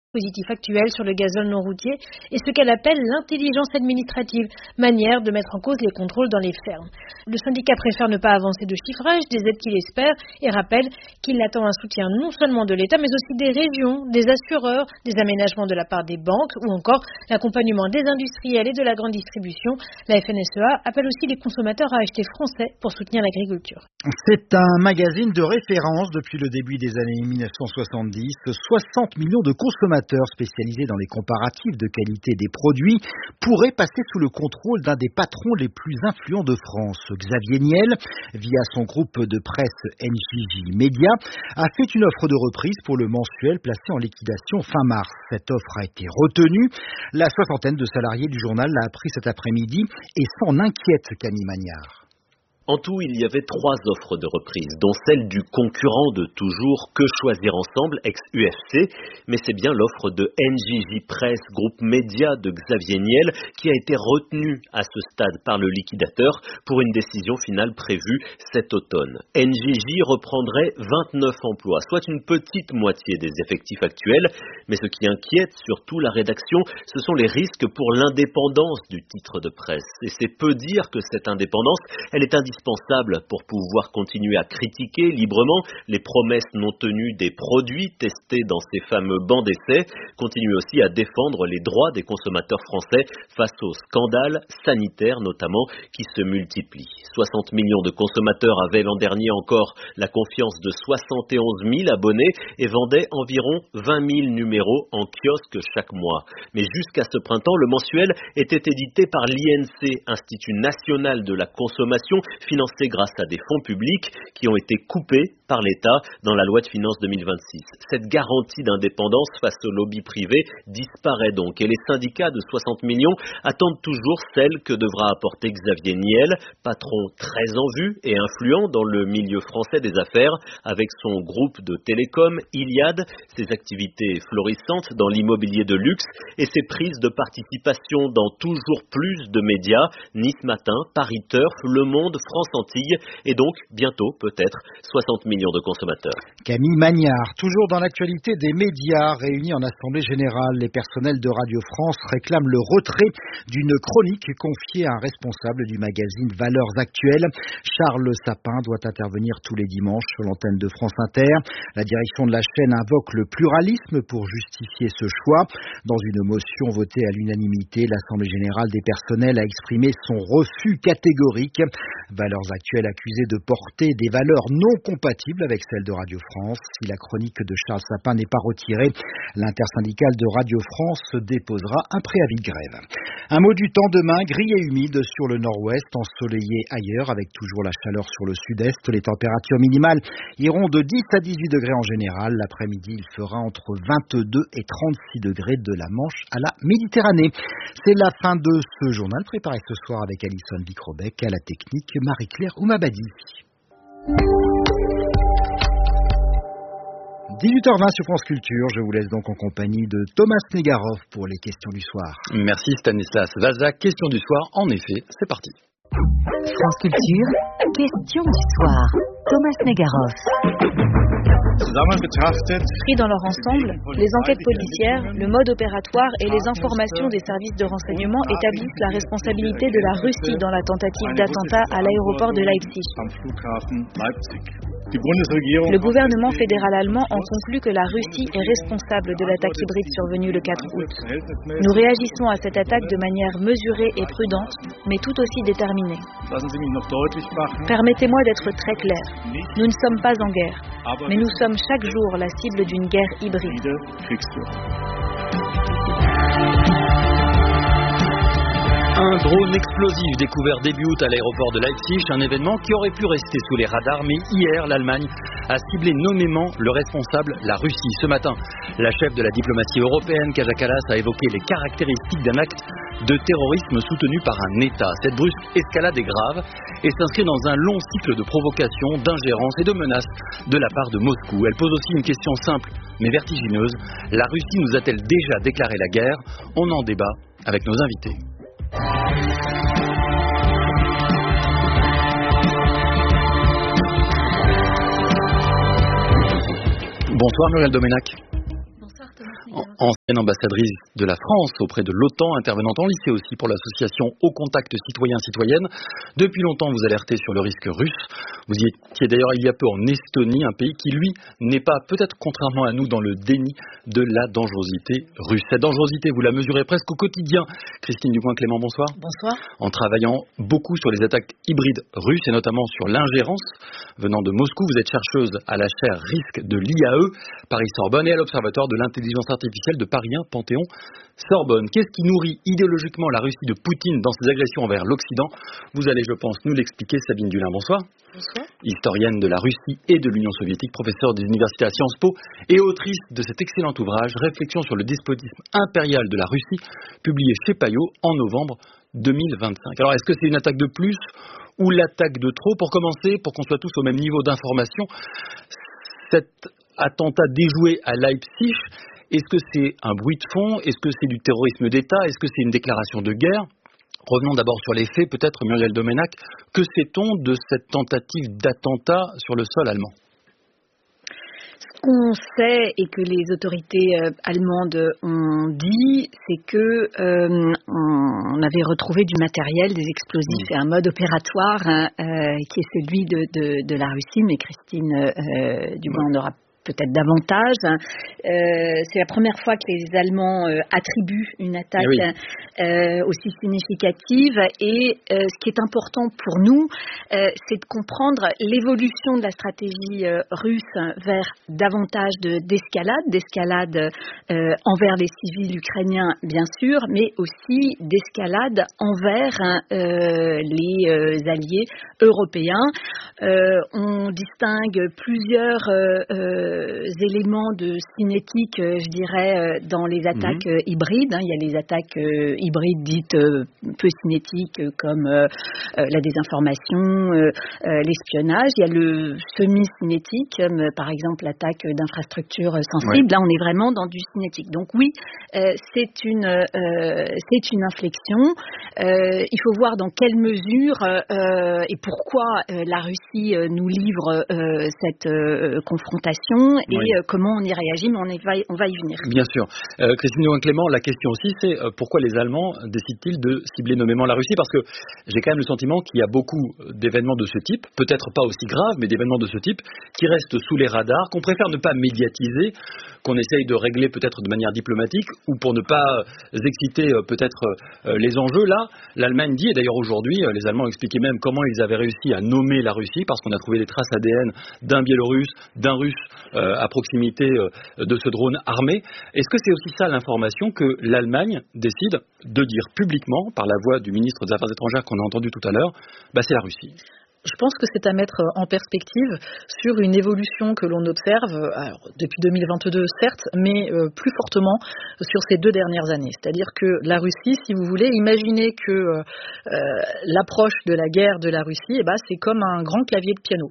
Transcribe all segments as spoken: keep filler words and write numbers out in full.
Dispositif actuel sur le gazole non routier et ce qu'elle appelle l'intelligence administrative, manière de mettre en cause les contrôles dans les fermes. Le syndicat préfère ne pas avancer de chiffrage des aides qu'il espère et rappelle qu'il attend un soutien non seulement de l'État mais aussi des régions, des assureurs, des aménagements de la part des banques ou encore l'accompagnement des industriels et de la grande distribution. La F N S E A appelle aussi les consommateurs à acheter français pour soutenir l'agriculture. C'est un magazine de référence depuis le début des années mille neuf cent soixante-dix. soixante millions de consommateurs spécialisés dans les comparatifs de qualité des produits pourraient passer sous le contrôle d'un des patrons les plus influents de France. Xavier Niel, via son groupe de presse N J J Média, a fait une offre de reprise pour le mensuel placé en liquidation fin mars. Cette offre a été retenue. La soixantaine de salariés du journal l'a appris cet après-midi et s'en inquiète, Camille Magnard. En tout, il y avait trois offres de reprise, dont celle du concurrent de toujours Que Choisir Ensemble, ex-U F C, mais c'est bien l'offre de N J J Presse, groupe média de Xavier Niel, qui a été retenue à ce stade par le liquidateur pour une décision finale prévue cet automne. N J J reprendrait vingt-neuf emplois, soit une petite moitié des effectifs actuels, mais ce qui inquiète surtout la rédaction, ce sont les risques pour l'indépendance du titre de presse. Et c'est peu dire que cette indépendance, elle est indispensable indispensable pour pouvoir continuer à critiquer librement les promesses non tenues des produits testés dans ces fameux bancs d'essai, continuer aussi à défendre les droits des consommateurs français face aux scandales sanitaires notamment qui se multiplient. soixante millions de consommateurs avaient l'an dernier encore la confiance de soixante et onze mille abonnés et vendaient environ vingt mille numéros en kiosque chaque mois. Mais jusqu'à ce printemps, le mensuel était édité par l'I N C, Institut National de la Consommation, financé grâce à des fonds publics qui ont été coupés par l'État dans la loi de finances deux mille vingt-six. Cette garantie d'indépendance face au lobby privé disparaît donc et les syndicats de soixante millions attendent toujours celle que devra apporter Xavier Niel, patron très en vue et influent dans le milieu français des affaires avec son groupe de télécom Iliad, ses activités florissantes dans l'immobilier de luxe et ses prises de participation dans toujours plus de médias, Nice Matin, Paris Turf, Le Monde, France Antilles et donc bientôt peut-être soixante millions de consommateurs. Camille Magnard, toujours dans l'actualité des médias réunis en Assemblée Générale, les personnels de Radio France réclament le retrait d'une chronique confiée à un responsable du magazine Valeurs Actuelles. Charles Sapin doit intervenir tous les dimanches sur l'antenne de France Inter. La direction de la chaîne invoque le pluralisme pour justifier ce choix. Dans une motion votée à l'unanimité, l'Assemblée Générale des personnels a exprimé son refus catégorique. Valeurs Actuelles accusées de porter des valeurs non compatibles avec celles de Radio France. Si la chronique de Charles Sapin n'est pas retirée, l'intersyndicale de Radio France déposera un préavis de grève. Un mot du temps demain, gris et humide sur le nord-ouest, ensoleillé ailleurs avec toujours la chaleur sur le sud-est. Les températures minimales iront de dix à dix-huit degrés en général. L'après-midi, il fera entre vingt-deux et trente-six degrés de la Manche à la Méditerranée. C'est la fin de ce journal préparé ce soir avec Alison Vicrobec, à la technique Marie-Claire Oumabadi. dix-huit heures vingt sur France Culture, je vous laisse donc en compagnie de Thomas Negaroff pour les questions du soir. Merci Stanislas Vaza, question du soir, en effet, c'est parti. France Culture, question du soir, Thomas Negaroff. Pris dans leur ensemble, les enquêtes policières, le mode opératoire et les informations des services de renseignement établissent la responsabilité de la Russie dans la tentative d'attentat à l'aéroport de Leipzig. Le gouvernement fédéral allemand en conclut que la Russie est responsable de l'attaque hybride survenue le quatre août. Nous réagissons à cette attaque de manière mesurée et prudente, mais tout aussi déterminée. Permettez-moi d'être très clair. Nous ne sommes pas en guerre, mais nous sommes chaque jour la cible d'une guerre hybride. Un drone explosif découvert début août à l'aéroport de Leipzig, un événement qui aurait pu rester sous les radars, mais hier, l'Allemagne a ciblé nommément le responsable, la Russie. Ce matin, la chef de la diplomatie européenne, Kaja Kallas, a évoqué les caractéristiques d'un acte de terrorisme soutenu par un État. Cette brusque escalade est grave et s'inscrit dans un long cycle de provocations, d'ingérences et de menaces de la part de Moscou. Elle pose aussi une question simple mais vertigineuse. La Russie nous a-t-elle déjà déclaré la guerre? On en débat avec nos invités. Bonsoir Muriel Domenac. Bonsoir Thomas. Ancienne ambassadrice de la France auprès de l'OTAN, intervenante en lycée aussi pour l'association Au Contact Citoyen-Citoyenne. Depuis longtemps, vous alertez sur le risque russe. Vous y étiez d'ailleurs il y a peu en Estonie, un pays qui, lui, n'est pas, peut-être contrairement à nous, dans le déni de la dangerosité russe. Cette dangerosité, vous la mesurez presque au quotidien. Christine Ducoing-Clément, bonsoir. Bonsoir. En travaillant beaucoup sur les attaques hybrides russes et notamment sur l'ingérence venant de Moscou, vous êtes chercheuse à la chaire risque de l'I A E, Paris-Sorbonne, et à l'Observatoire de l'intelligence artificielle de Paris un, Panthéon-Sorbonne. Qu'est-ce qui nourrit idéologiquement la Russie de Poutine dans ses agressions envers l'Occident? Vous allez, je pense, nous l'expliquer. Sabine Dulin, bonsoir. Bonsoir. Historienne de la Russie et de l'Union soviétique, professeure des universités à Sciences Po et autrice de cet excellent ouvrage « Réflexion sur le despotisme impérial de la Russie », publié chez Payot en novembre deux mille vingt-cinq. Alors, est-ce que c'est une attaque de plus ou l'attaque de trop? Pour commencer, pour qu'on soit tous au même niveau d'information, cet attentat déjoué à Leipzig, est-ce que c'est un bruit de fond? Est-ce que c'est du terrorisme d'État? Est-ce que c'est une déclaration de guerre? Revenons d'abord sur les faits, peut-être, Muriel Domenac. Que sait-on de cette tentative d'attentat sur le sol allemand? Ce qu'on sait et que les autorités euh, allemandes ont dit, c'est que euh, on avait retrouvé du matériel, des explosifs et un mode opératoire hein, euh, qui est celui de, de, de la Russie, mais Christine euh, Dubois en aura peut-être davantage. Euh, c'est la première fois que les Allemands euh, attribuent une attaque oui. euh, aussi significative. Et euh, ce qui est important pour nous, euh, c'est de comprendre l'évolution de la stratégie euh, russe vers davantage de, d'escalade, d'escalade euh, envers les civils ukrainiens, bien sûr, mais aussi d'escalade envers euh, les euh, alliés européens. Euh, on distingue plusieurs euh, euh, éléments de cinétique, euh, je dirais, euh, dans les attaques mmh. euh, hybrides. Hein. Il y a les attaques euh, hybrides dites euh, peu cinétiques euh, comme euh, euh, la désinformation, euh, euh, l'espionnage. Il y a le semi-cinétique, comme euh, par exemple l'attaque d'infrastructures sensibles. Ouais. Là, on est vraiment dans du cinétique. Donc oui, euh, c'est une euh, c'est une inflexion. Euh, il faut voir dans quelle mesure euh, et pourquoi euh, la Russie euh, nous livre euh, cette euh, confrontation. Et oui. euh, comment on y réagit, mais on, y va, on va y venir. Bien sûr. Euh, Christine Ducoing-Clément, la question aussi, c'est euh, pourquoi les Allemands décident-ils de cibler nommément la Russie? Parce que j'ai quand même le sentiment qu'il y a beaucoup d'événements de ce type, peut-être pas aussi graves, mais d'événements de ce type, qui restent sous les radars, qu'on préfère ne pas médiatiser, qu'on essaye de régler peut-être de manière diplomatique, ou pour ne pas exciter euh, peut-être euh, les enjeux. Là, l'Allemagne dit, et d'ailleurs aujourd'hui, euh, les Allemands expliquaient même comment ils avaient réussi à nommer la Russie, parce qu'on a trouvé des traces A D N d'un Biélorusse, d'un Russe, Euh, à proximité euh, de ce drone armé. Est-ce que c'est aussi ça l'information que l'Allemagne décide de dire publiquement, par la voix du ministre des Affaires étrangères qu'on a entendu tout à l'heure, bah c'est la Russie? Je pense que c'est à mettre en perspective sur une évolution que l'on observe alors, depuis deux mille vingt-deux, certes, mais euh, plus fortement sur ces deux dernières années. C'est-à-dire que la Russie, si vous voulez, imaginez que euh, l'approche de la guerre de la Russie, eh ben, c'est comme un grand clavier de piano.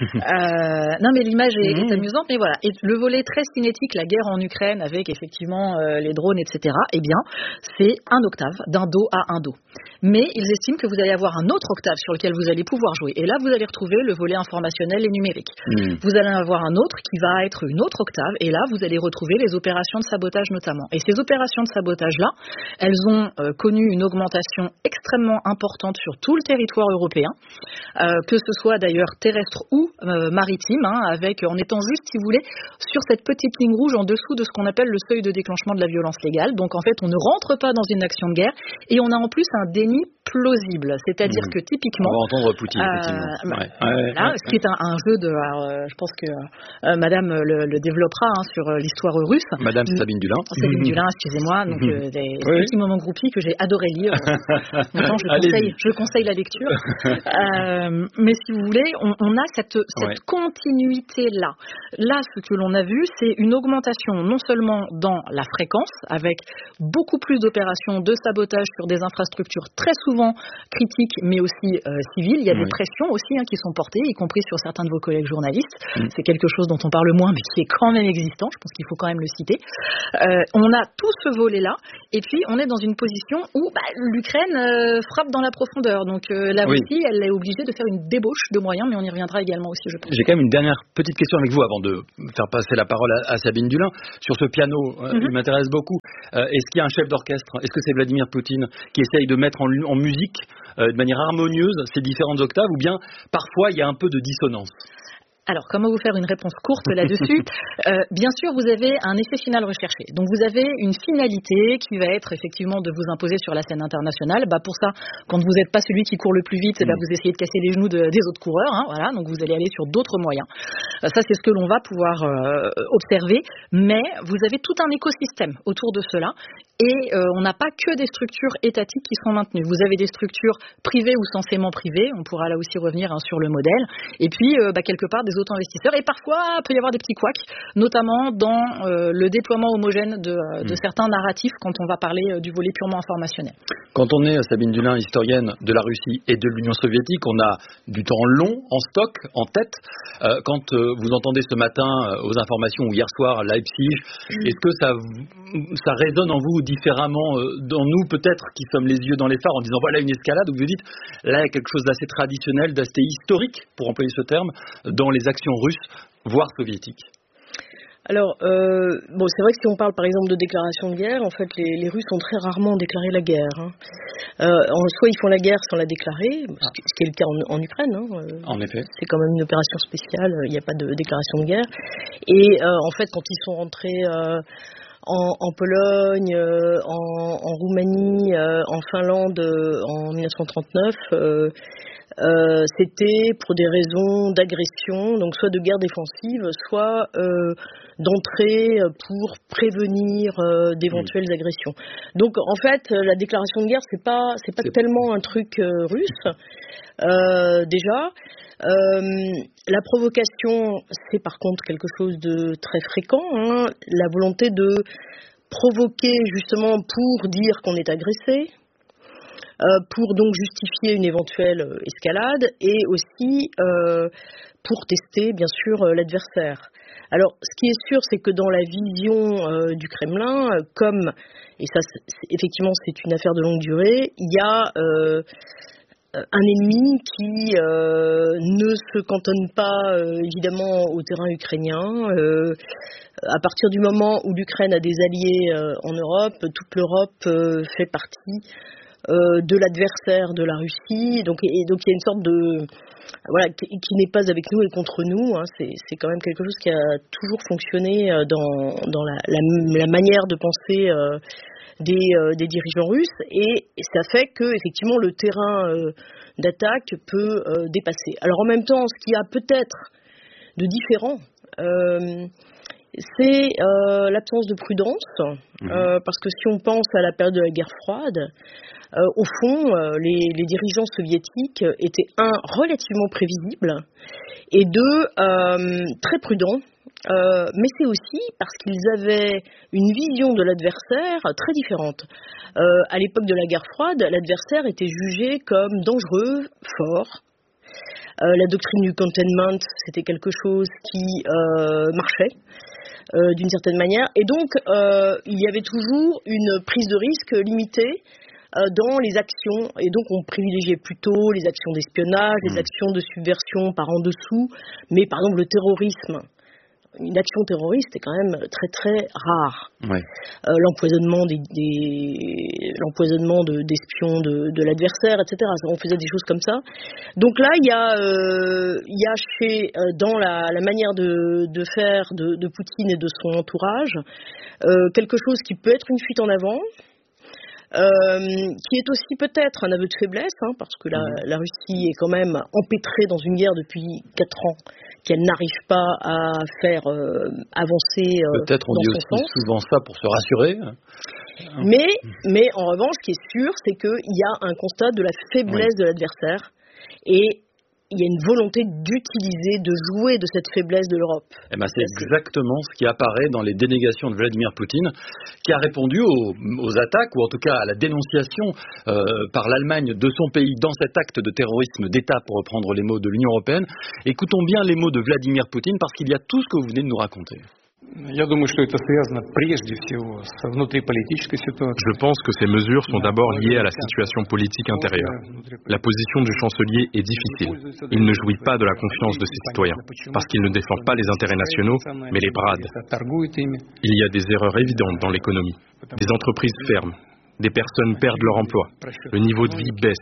euh, non, mais l'image est, est amusante, mais voilà. Et le volet très cinétique, la guerre en Ukraine, avec effectivement euh, les drones, et cetera, eh bien, c'est un octave, d'un do à un do. Mais ils estiment que vous allez avoir un autre octave sur lequel vous allez pouvoir jouer. Et là, vous allez retrouver le volet informationnel et numérique. Mmh. Vous allez avoir un autre qui va être une autre octave. Et là, vous allez retrouver les opérations de sabotage notamment. Et ces opérations de sabotage-là, elles ont euh, connu une augmentation extrêmement importante sur tout le territoire européen, euh, que ce soit d'ailleurs terrestre ou euh, maritime, hein, avec, en étant juste, si vous voulez, sur cette petite ligne rouge en dessous de ce qu'on appelle le seuil de déclenchement de la violence légale. Donc en fait, on ne rentre pas dans une action de guerre et on a en plus un déni plausible. C'est-à-dire mmh. que typiquement... On va entendre Poutine, euh, effectivement. Bah, ouais. Ouais, là, ouais, ce qui est un, un jeu de... Alors, euh, je pense que euh, Madame le, le développera hein, sur euh, l'histoire russe. Madame Sabine Dulin. Sabine mmh. Dulin, excusez-moi. Donc, euh, des oui. petits moments groupies que j'ai adoré lire. Maintenant, je conseille, je conseille la lecture. euh, mais si vous voulez, on, on a cette, cette ouais. continuité-là. Là, ce que l'on a vu, c'est une augmentation non seulement dans la fréquence, avec beaucoup plus d'opérations de sabotage sur des infrastructures très souvent critiques, mais aussi euh, civiles. Il y a oui. des pressions accusations aussi hein, qui sont portées, y compris sur certains de vos collègues journalistes. Mmh. C'est quelque chose dont on parle moins, mais qui est quand même existant. Je pense qu'il faut quand même le citer. Euh, on a tout ce volet-là, et puis on est dans une position où bah, l'Ukraine euh, frappe dans la profondeur. Donc euh, la Russie, oui. elle est obligée de faire une débauche de moyens, mais on y reviendra également aussi, je pense. J'ai quand même une dernière petite question avec vous avant de faire passer la parole à, à Sabine Dulin. Sur ce piano, euh, mm-hmm. il m'intéresse beaucoup. Euh, est-ce qu'il y a un chef d'orchestre ? Est-ce que c'est Vladimir Poutine qui essaye de mettre en, en musique euh, de manière harmonieuse ces différentes octaves, ou bien parfois il y a un peu de dissonance ? Alors, comment vous faire une réponse courte là-dessus ? euh, Bien sûr, vous avez un effet final recherché. Donc, vous avez une finalité qui va être effectivement de vous imposer sur la scène internationale. Bah, pour ça, quand vous n'êtes pas celui qui court le plus vite, mmh. bah, vous essayez de casser les genoux de, des autres coureurs. Hein, voilà, donc, vous allez aller sur d'autres moyens. Euh, ça, c'est ce que l'on va pouvoir euh, observer. Mais vous avez tout un écosystème autour de cela. Et euh, on n'a pas que des structures étatiques qui sont maintenues. Vous avez des structures privées ou censément privées. On pourra là aussi revenir hein, sur le modèle. Et puis, euh, bah, quelque part, des auto-investisseurs. Et parfois, il peut y avoir des petits couacs, notamment dans euh, le déploiement homogène de, euh, de mmh. certains narratifs quand on va parler euh, du volet purement informationnel. Quand on est, Sabine Dulin, historienne de la Russie et de l'Union soviétique, on a du temps long en stock, en tête. Euh, quand euh, vous entendez ce matin euh, aux informations, ou hier soir à Leipzig, mmh. est-ce que ça, ça résonne en vous différemment euh, dans nous, peut-être, qui sommes les yeux dans les phares, en disant voilà une escalade, où vous dites là, il y a quelque chose d'assez traditionnel, d'assez historique, pour employer ce terme, dans les actions russes, voire soviétiques? Alors, euh, bon, c'est vrai que si on parle par exemple de déclaration de guerre, en fait, les, les Russes ont très rarement déclaré la guerre. Hein. Euh, en soit ils font la guerre sans la déclarer, ah. ce qui est le cas en, en Ukraine. Hein. Euh, en effet. C'est quand même une opération spéciale, il n'y a pas de déclaration de guerre. Et euh, en fait, quand ils sont rentrés euh, en, en Pologne, euh, en, en Roumanie, euh, en Finlande euh, en dix-neuf cent trente-neuf, euh, Euh, c'était pour des raisons d'agression, donc soit de guerre défensive, soit euh, d'entrée pour prévenir euh, d'éventuelles mmh. agressions. Donc en fait, la déclaration de guerre, c'est pas c'est pas c'est tellement un truc euh, russe euh, déjà. Euh, la provocation, c'est par contre quelque chose de très fréquent. Hein, la volonté de provoquer justement pour dire qu'on est agressé. Euh, pour donc justifier une éventuelle euh, escalade et aussi euh, pour tester bien sûr euh, l'adversaire. Alors ce qui est sûr, c'est que dans la vision euh, du Kremlin, euh, comme, et ça c'est, effectivement c'est une affaire de longue durée, il y a euh, un ennemi qui euh, ne se cantonne pas euh, évidemment au terrain ukrainien. Euh, à partir du moment où l'Ukraine a des alliés euh, en Europe, toute l'Europe euh, fait partie Euh, de l'adversaire de la Russie, donc et donc il y a une sorte de voilà qui, qui n'est pas avec nous et contre nous. Hein, c'est, c'est quand même quelque chose qui a toujours fonctionné dans dans la, la, la manière de penser euh, des, euh, des dirigeants russes, et, et ça fait que effectivement le terrain euh, d'attaque peut euh, dépasser. Alors en même temps, ce qu'il y a peut-être de différent, euh, c'est euh, l'absence de prudence, mmh. euh, parce que si on pense à la période de la guerre froide, Euh, au fond, euh, les, les dirigeants soviétiques étaient, un, relativement prévisibles, et deux, euh, très prudents, euh, mais c'est aussi parce qu'ils avaient une vision de l'adversaire très différente. Euh, à l'époque de la guerre froide, l'adversaire était jugé comme dangereux, fort. Euh, la doctrine du containment, c'était quelque chose qui euh, marchait. Euh, d'une certaine manière, et donc euh, il y avait toujours une prise de risque limitée dans les actions, et donc on privilégiait plutôt les actions d'espionnage, les mmh. actions de subversion par en dessous, mais par exemple le terrorisme, une action terroriste est quand même très très rare. Ouais. Euh, l'empoisonnement des, des l'empoisonnement de, d'espions de, de l'adversaire, et cetera. On faisait des choses comme ça. Donc là, il y a euh, il y a chez euh, dans la, la manière de, de faire de, de Poutine et de son entourage euh, quelque chose qui peut être une fuite en avant. Euh, qui est aussi peut-être un aveu de faiblesse, hein, parce que la, la Russie est quand même empêtrée dans une guerre depuis quatre ans, qu'elle n'arrive pas à faire euh, avancer euh, peut-être on dans dit son aussi sens. Souvent ça pour se rassurer. Mais, mais en revanche, ce qui est sûr, c'est qu'il y a un constat de la faiblesse oui. de l'adversaire, et il y a une volonté d'utiliser, de jouer de cette faiblesse de l'Europe. Eh ben, c'est exactement ce qui apparaît dans les dénégations de Vladimir Poutine, qui a répondu aux, aux attaques, ou en tout cas à la dénonciation euh, par l'Allemagne de son pays dans cet acte de terrorisme d'État, pour reprendre les mots de l'Union européenne. Écoutons bien les mots de Vladimir Poutine, parce qu'il y a tout ce que vous venez de nous raconter. Je pense que ces mesures sont d'abord liées à la situation politique intérieure. La position du chancelier est difficile. Il ne jouit pas de la confiance de ses citoyens, parce qu'il ne défend pas les intérêts nationaux, mais les brade. Il y a des erreurs évidentes dans l'économie. Des entreprises ferment, des personnes perdent leur emploi, le niveau de vie baisse.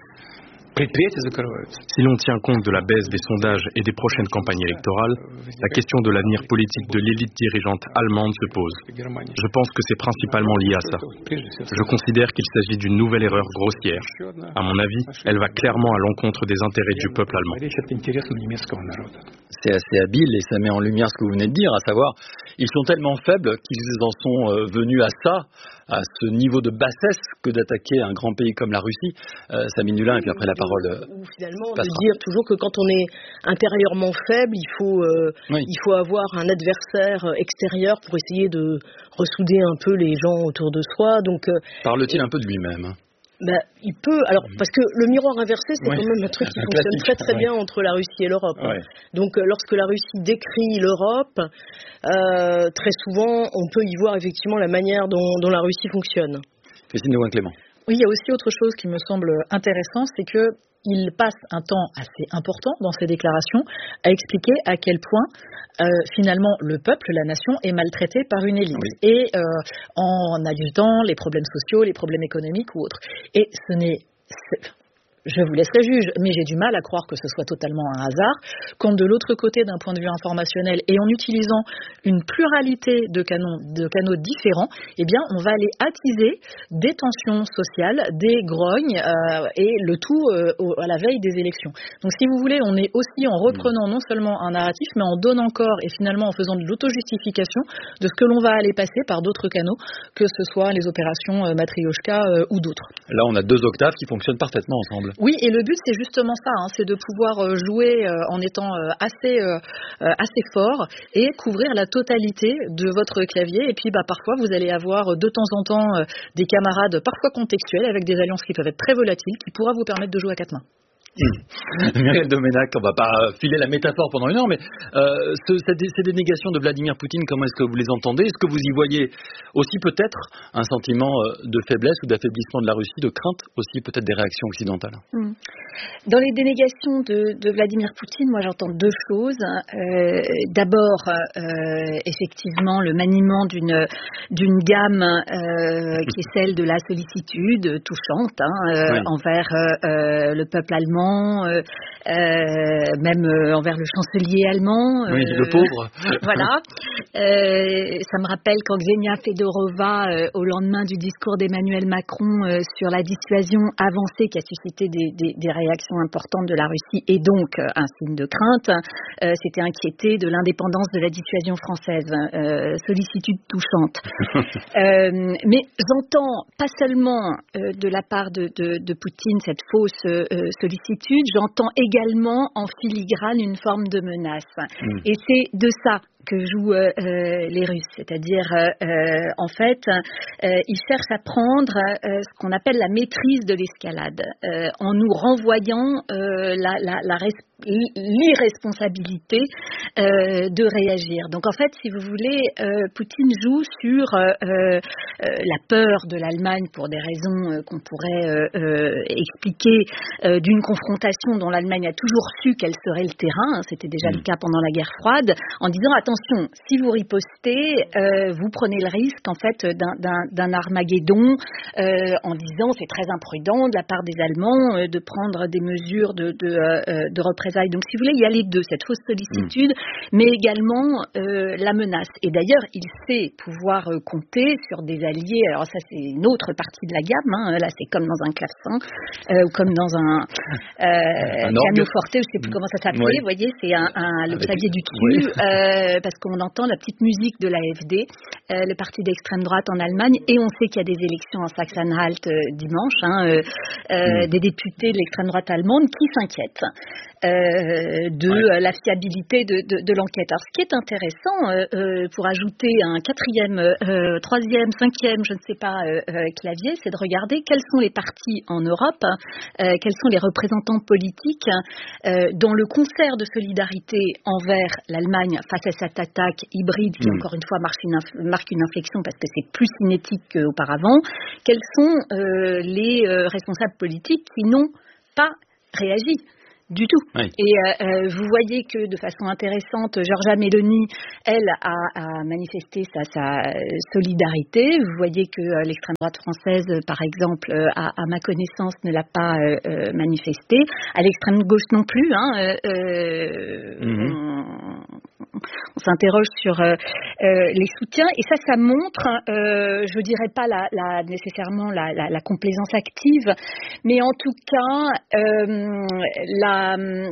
Si l'on tient compte de la baisse des sondages et des prochaines campagnes électorales, la question de l'avenir politique de l'élite dirigeante allemande se pose. Je pense que c'est principalement lié à ça. Je considère qu'il s'agit d'une nouvelle erreur grossière. À mon avis, elle va clairement à l'encontre des intérêts du peuple allemand. C'est assez habile et ça met en lumière ce que vous venez de dire, à savoir, ils sont tellement faibles qu'ils en sont euh, venus à ça, à ce niveau de bassesse que d'attaquer un grand pays comme la Russie. Euh, Sabine Dulin, et puis après la parole. Euh, Ou finalement de dire toujours que quand on est intérieurement faible, il faut, euh, oui. il faut avoir un adversaire extérieur pour essayer de ressouder un peu les gens autour de soi. Donc, euh, parle-t-il un peu de lui-même? Ben, il peut, alors, parce que le miroir inversé, c'est oui. quand même un truc qui un fonctionne classique. très très bien oui. entre la Russie et l'Europe. Oui. Donc, lorsque la Russie décrit l'Europe, euh, très souvent, on peut y voir effectivement la manière dont, dont la Russie fonctionne. Christine de Wain-Clément. Oui, il y a aussi autre chose qui me semble intéressant, c'est que il passe un temps assez important dans ses déclarations à expliquer à quel point euh, finalement le peuple, la nation, est maltraité par une élite. Oui. Et euh, en ajoutant les problèmes sociaux, les problèmes économiques ou autres. Et ce n'est... Je vous laisserai juge, mais j'ai du mal à croire que ce soit totalement un hasard, quand de l'autre côté, d'un point de vue informationnel, et en utilisant une pluralité de canaux, de canaux différents, eh bien, on va aller attiser des tensions sociales, des grognes, euh, et le tout euh, à la veille des élections. Donc, si vous voulez, on est aussi en reprenant non seulement un narratif, mais en donnant corps, et finalement en faisant de l'autojustification de ce que l'on va aller passer par d'autres canaux, que ce soit les opérations euh, Matrioshka euh, ou d'autres. Là, on a deux octaves qui fonctionnent parfaitement ensemble. Oui, et le but, c'est justement ça, hein, c'est de pouvoir jouer euh, en étant euh, assez, euh, assez fort et couvrir la totalité de votre clavier. Et puis, bah, parfois, vous allez avoir de temps en temps euh, des camarades, parfois contextuels, avec des alliances qui peuvent être très volatiles, qui pourra vous permettre de jouer à quatre mains. Mmh. Muriel Domenac, on va pas filer la métaphore pendant une heure, mais euh, ce, ces dénégations de Vladimir Poutine, comment est-ce que vous les entendez? Est-ce que vous y voyez aussi peut-être un sentiment de faiblesse ou d'affaiblissement de la Russie, de crainte aussi peut-être des réactions occidentales? mmh. Dans les dénégations de, de Vladimir Poutine, moi j'entends deux choses. Euh, d'abord, euh, effectivement, le maniement d'une, d'une gamme euh, qui est celle de la sollicitude touchante hein, euh, oui. envers euh, le peuple allemand. Euh, euh, même euh, envers le chancelier allemand. Oui, euh, le pauvre. Voilà. Euh, ça me rappelle quand Ksenia Fedorova, euh, au lendemain du discours d'Emmanuel Macron euh, sur la dissuasion avancée qui a suscité des, des, des réactions importantes de la Russie et donc euh, un signe de crainte, euh, s'était inquiétée de l'indépendance de la dissuasion française. Euh, sollicitude touchante. euh, mais j'entends pas seulement euh, de la part de, de, de Poutine cette fausse euh, sollicitude, j'entends également en filigrane une forme de menace. Mmh. Et c'est de ça que jouent euh, les Russes, c'est-à-dire euh, en fait euh, ils cherchent à prendre euh, ce qu'on appelle la maîtrise de l'escalade euh, en nous renvoyant euh, la, la, la res- l'irresponsabilité euh, de réagir. Donc en fait, si vous voulez, euh, Poutine joue sur euh, euh, la peur de l'Allemagne pour des raisons euh, qu'on pourrait euh, euh, expliquer euh, d'une confrontation dont l'Allemagne a toujours su quel serait le terrain, hein, c'était déjà mmh. le cas pendant la guerre froide, en disant attention, si vous ripostez, euh, vous prenez le risque en fait d'un, d'un, d'un Armageddon, euh, en disant c'est très imprudent de la part des Allemands euh, de prendre des mesures de, de, euh, de représentation. Donc, si vous voulez, il y a les deux, cette fausse sollicitude, mmh. mais également euh, la menace. Et d'ailleurs, il sait pouvoir euh, compter sur des alliés. Alors ça, c'est une autre partie de la gamme. Hein. Là, c'est comme dans un clavecin euh, ou comme dans un, euh, un pianoforte, je ne sais plus mmh. comment ça s'appelait. Oui. Vous voyez, c'est un, un, le Avec... clavier du dessus. Oui. Euh, parce qu'on entend la petite musique de l'A F D, euh, le parti d'extrême droite en Allemagne, et on sait qu'il y a des élections en Sachsen-Anhalt euh, dimanche, hein, euh, euh, mmh. des députés de l'extrême droite allemande qui s'inquiètent euh, de ouais. la fiabilité de, de, de l'enquête. Alors, ce qui est intéressant, euh, euh, pour ajouter un quatrième, euh, troisième, cinquième, je ne sais pas, euh, euh, clavier, c'est de regarder quels sont les partis en Europe, euh, quels sont les représentants politiques euh, dans le concert de solidarité envers l'Allemagne face à cette attaque hybride qui, mmh. encore une fois, marque une, inf- marque une inflexion parce que c'est plus cinétique qu'auparavant. Quels sont euh, les euh, responsables politiques qui n'ont pas réagi du tout. Oui. Et euh, vous voyez que de façon intéressante, Giorgia Meloni, elle, a, a manifesté sa, sa solidarité. Vous voyez que euh, l'extrême droite française, par exemple, euh, à, à ma connaissance, ne l'a pas euh, manifesté. À l'extrême gauche non plus. Hein, euh, mm-hmm. on, on s'interroge sur euh, euh, les soutiens. Et ça, ça montre, euh, je ne dirais pas la, la, nécessairement la, la, la complaisance active, mais en tout cas, euh, la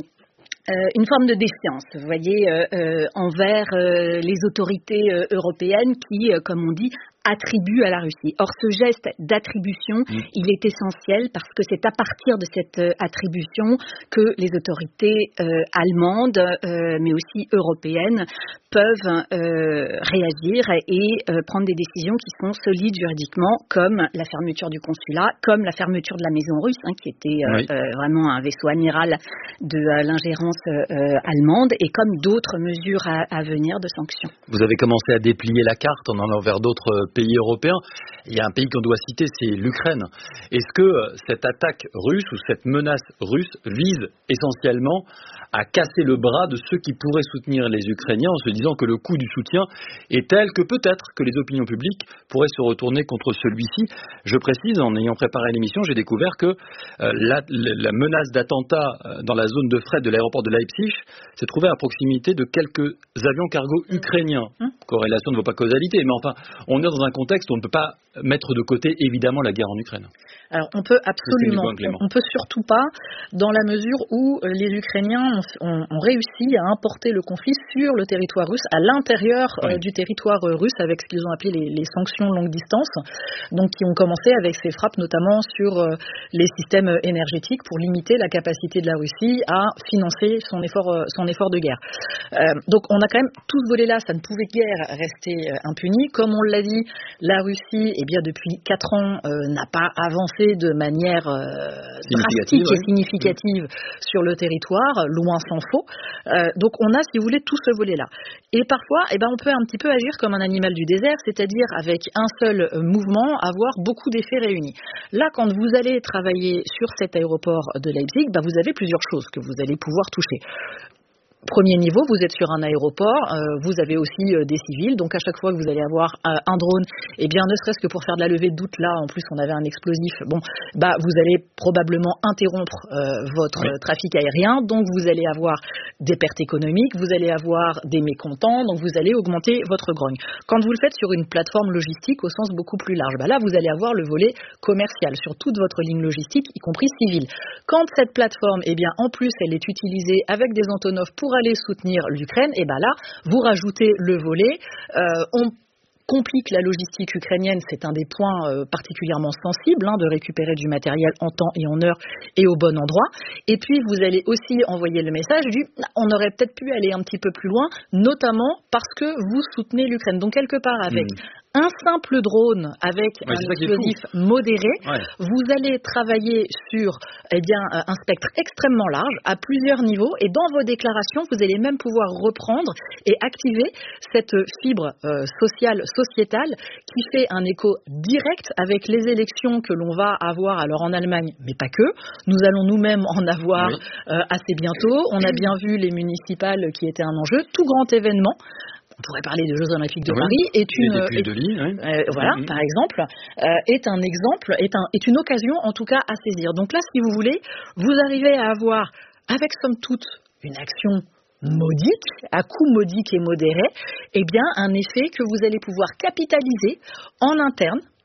Euh, une forme de défiance, vous voyez, euh, euh, envers euh, les autorités euh, européennes qui, euh, comme on dit, attribue à la Russie. Or, ce geste d'attribution, mmh. il est essentiel parce que c'est à partir de cette euh, attribution que les autorités euh, allemandes, euh, mais aussi européennes, peuvent euh, réagir et euh, prendre des décisions qui sont solides juridiquement, comme la fermeture du consulat, comme la fermeture de la maison russe, hein, qui était euh, oui. euh, vraiment un vaisseau amiral de euh, l'ingérence euh, allemande, et comme d'autres mesures à, à venir de sanctions. Vous avez commencé à déplier la carte en allant vers d'autres pays européens. Il y a un pays qu'on doit citer, c'est l'Ukraine. Est-ce que cette attaque russe ou cette menace russe vise essentiellement à casser le bras de ceux qui pourraient soutenir les Ukrainiens en se disant que le coût du soutien est tel que peut-être que les opinions publiques pourraient se retourner contre celui-ci? Je précise, en ayant préparé l'émission, j'ai découvert que euh, la, la menace d'attentat dans la zone de fret de l'aéroport de Leipzig se trouvait à proximité de quelques avions cargo ukrainiens. Hum. Corrélation ne vaut pas causalité, mais enfin, on est dans un contexte où on ne peut pas mettre de côté évidemment la guerre en Ukraine. Alors on peut absolument, on peut surtout pas, dans la mesure où les Ukrainiens ont, ont, ont réussi à importer le conflit sur le territoire russe, à l'intérieur oui. euh, du territoire russe, avec ce qu'ils ont appelé les, les sanctions longue distance, donc qui ont commencé avec ces frappes notamment sur euh, les systèmes énergétiques pour limiter la capacité de la Russie à financer son effort, euh, son effort de guerre. Euh, donc on a quand même tout ce volet-là, ça ne pouvait guère rester euh, impuni. Comme on l'a dit, la Russie, eh bien depuis quatre ans, euh, n'a pas avancé de manière euh, drastique et significative mmh. sur le territoire, loin s'en faut. Euh, donc on a, si vous voulez, tout ce volet-là. Et parfois, eh ben, on peut un petit peu agir comme un animal du désert, c'est-à-dire avec un seul mouvement, avoir beaucoup d'effets réunis. Là, quand vous allez travailler sur cet aéroport de Leipzig, ben, vous avez plusieurs choses que vous allez pouvoir toucher. Premier niveau, vous êtes sur un aéroport, euh, vous avez aussi euh, des civils, donc à chaque fois que vous allez avoir euh, un drone, eh bien ne serait-ce que pour faire de la levée de doute, là en plus on avait un explosif, bon, bah vous allez probablement interrompre euh, votre oui. euh, trafic aérien, donc vous allez avoir des pertes économiques, vous allez avoir des mécontents, donc vous allez augmenter votre grogne. Quand vous le faites sur une plateforme logistique au sens beaucoup plus large, bah là vous allez avoir le volet commercial sur toute votre ligne logistique, y compris civile. Quand cette plateforme, eh bien en plus elle est utilisée avec des Antonov pour aller soutenir l'Ukraine, et ben là, vous rajoutez le volet. Euh, on complique la logistique ukrainienne, c'est un des points euh, particulièrement sensibles, hein, de récupérer du matériel en temps et en heure et au bon endroit. Et puis, vous allez aussi envoyer le message du « on aurait peut-être pu aller un petit peu plus loin », notamment parce que vous soutenez l'Ukraine. Donc, quelque part, avec mmh. un simple drone avec ouais, un explosif modéré, ouais. vous allez travailler sur eh bien, un spectre extrêmement large, à plusieurs niveaux, et dans vos déclarations, vous allez même pouvoir reprendre et activer cette fibre euh, sociale, sociétale, qui fait un écho direct avec les élections que l'on va avoir alors en Allemagne, mais pas que. Nous allons nous-mêmes en avoir oui. euh, assez bientôt. On a bien vu les municipales qui étaient un enjeu. Tout grand événement, on pourrait parler des Jeux Olympiques de oui, Paris, est une, est, de Lille, oui. euh, voilà, mmh. par exemple, euh, est un exemple, est, un, est une occasion en tout cas à saisir. Donc là, si vous voulez, vous arrivez à avoir, avec somme toute, une action modique, à coût modique et modéré, eh bien un effet que vous allez pouvoir capitaliser en interne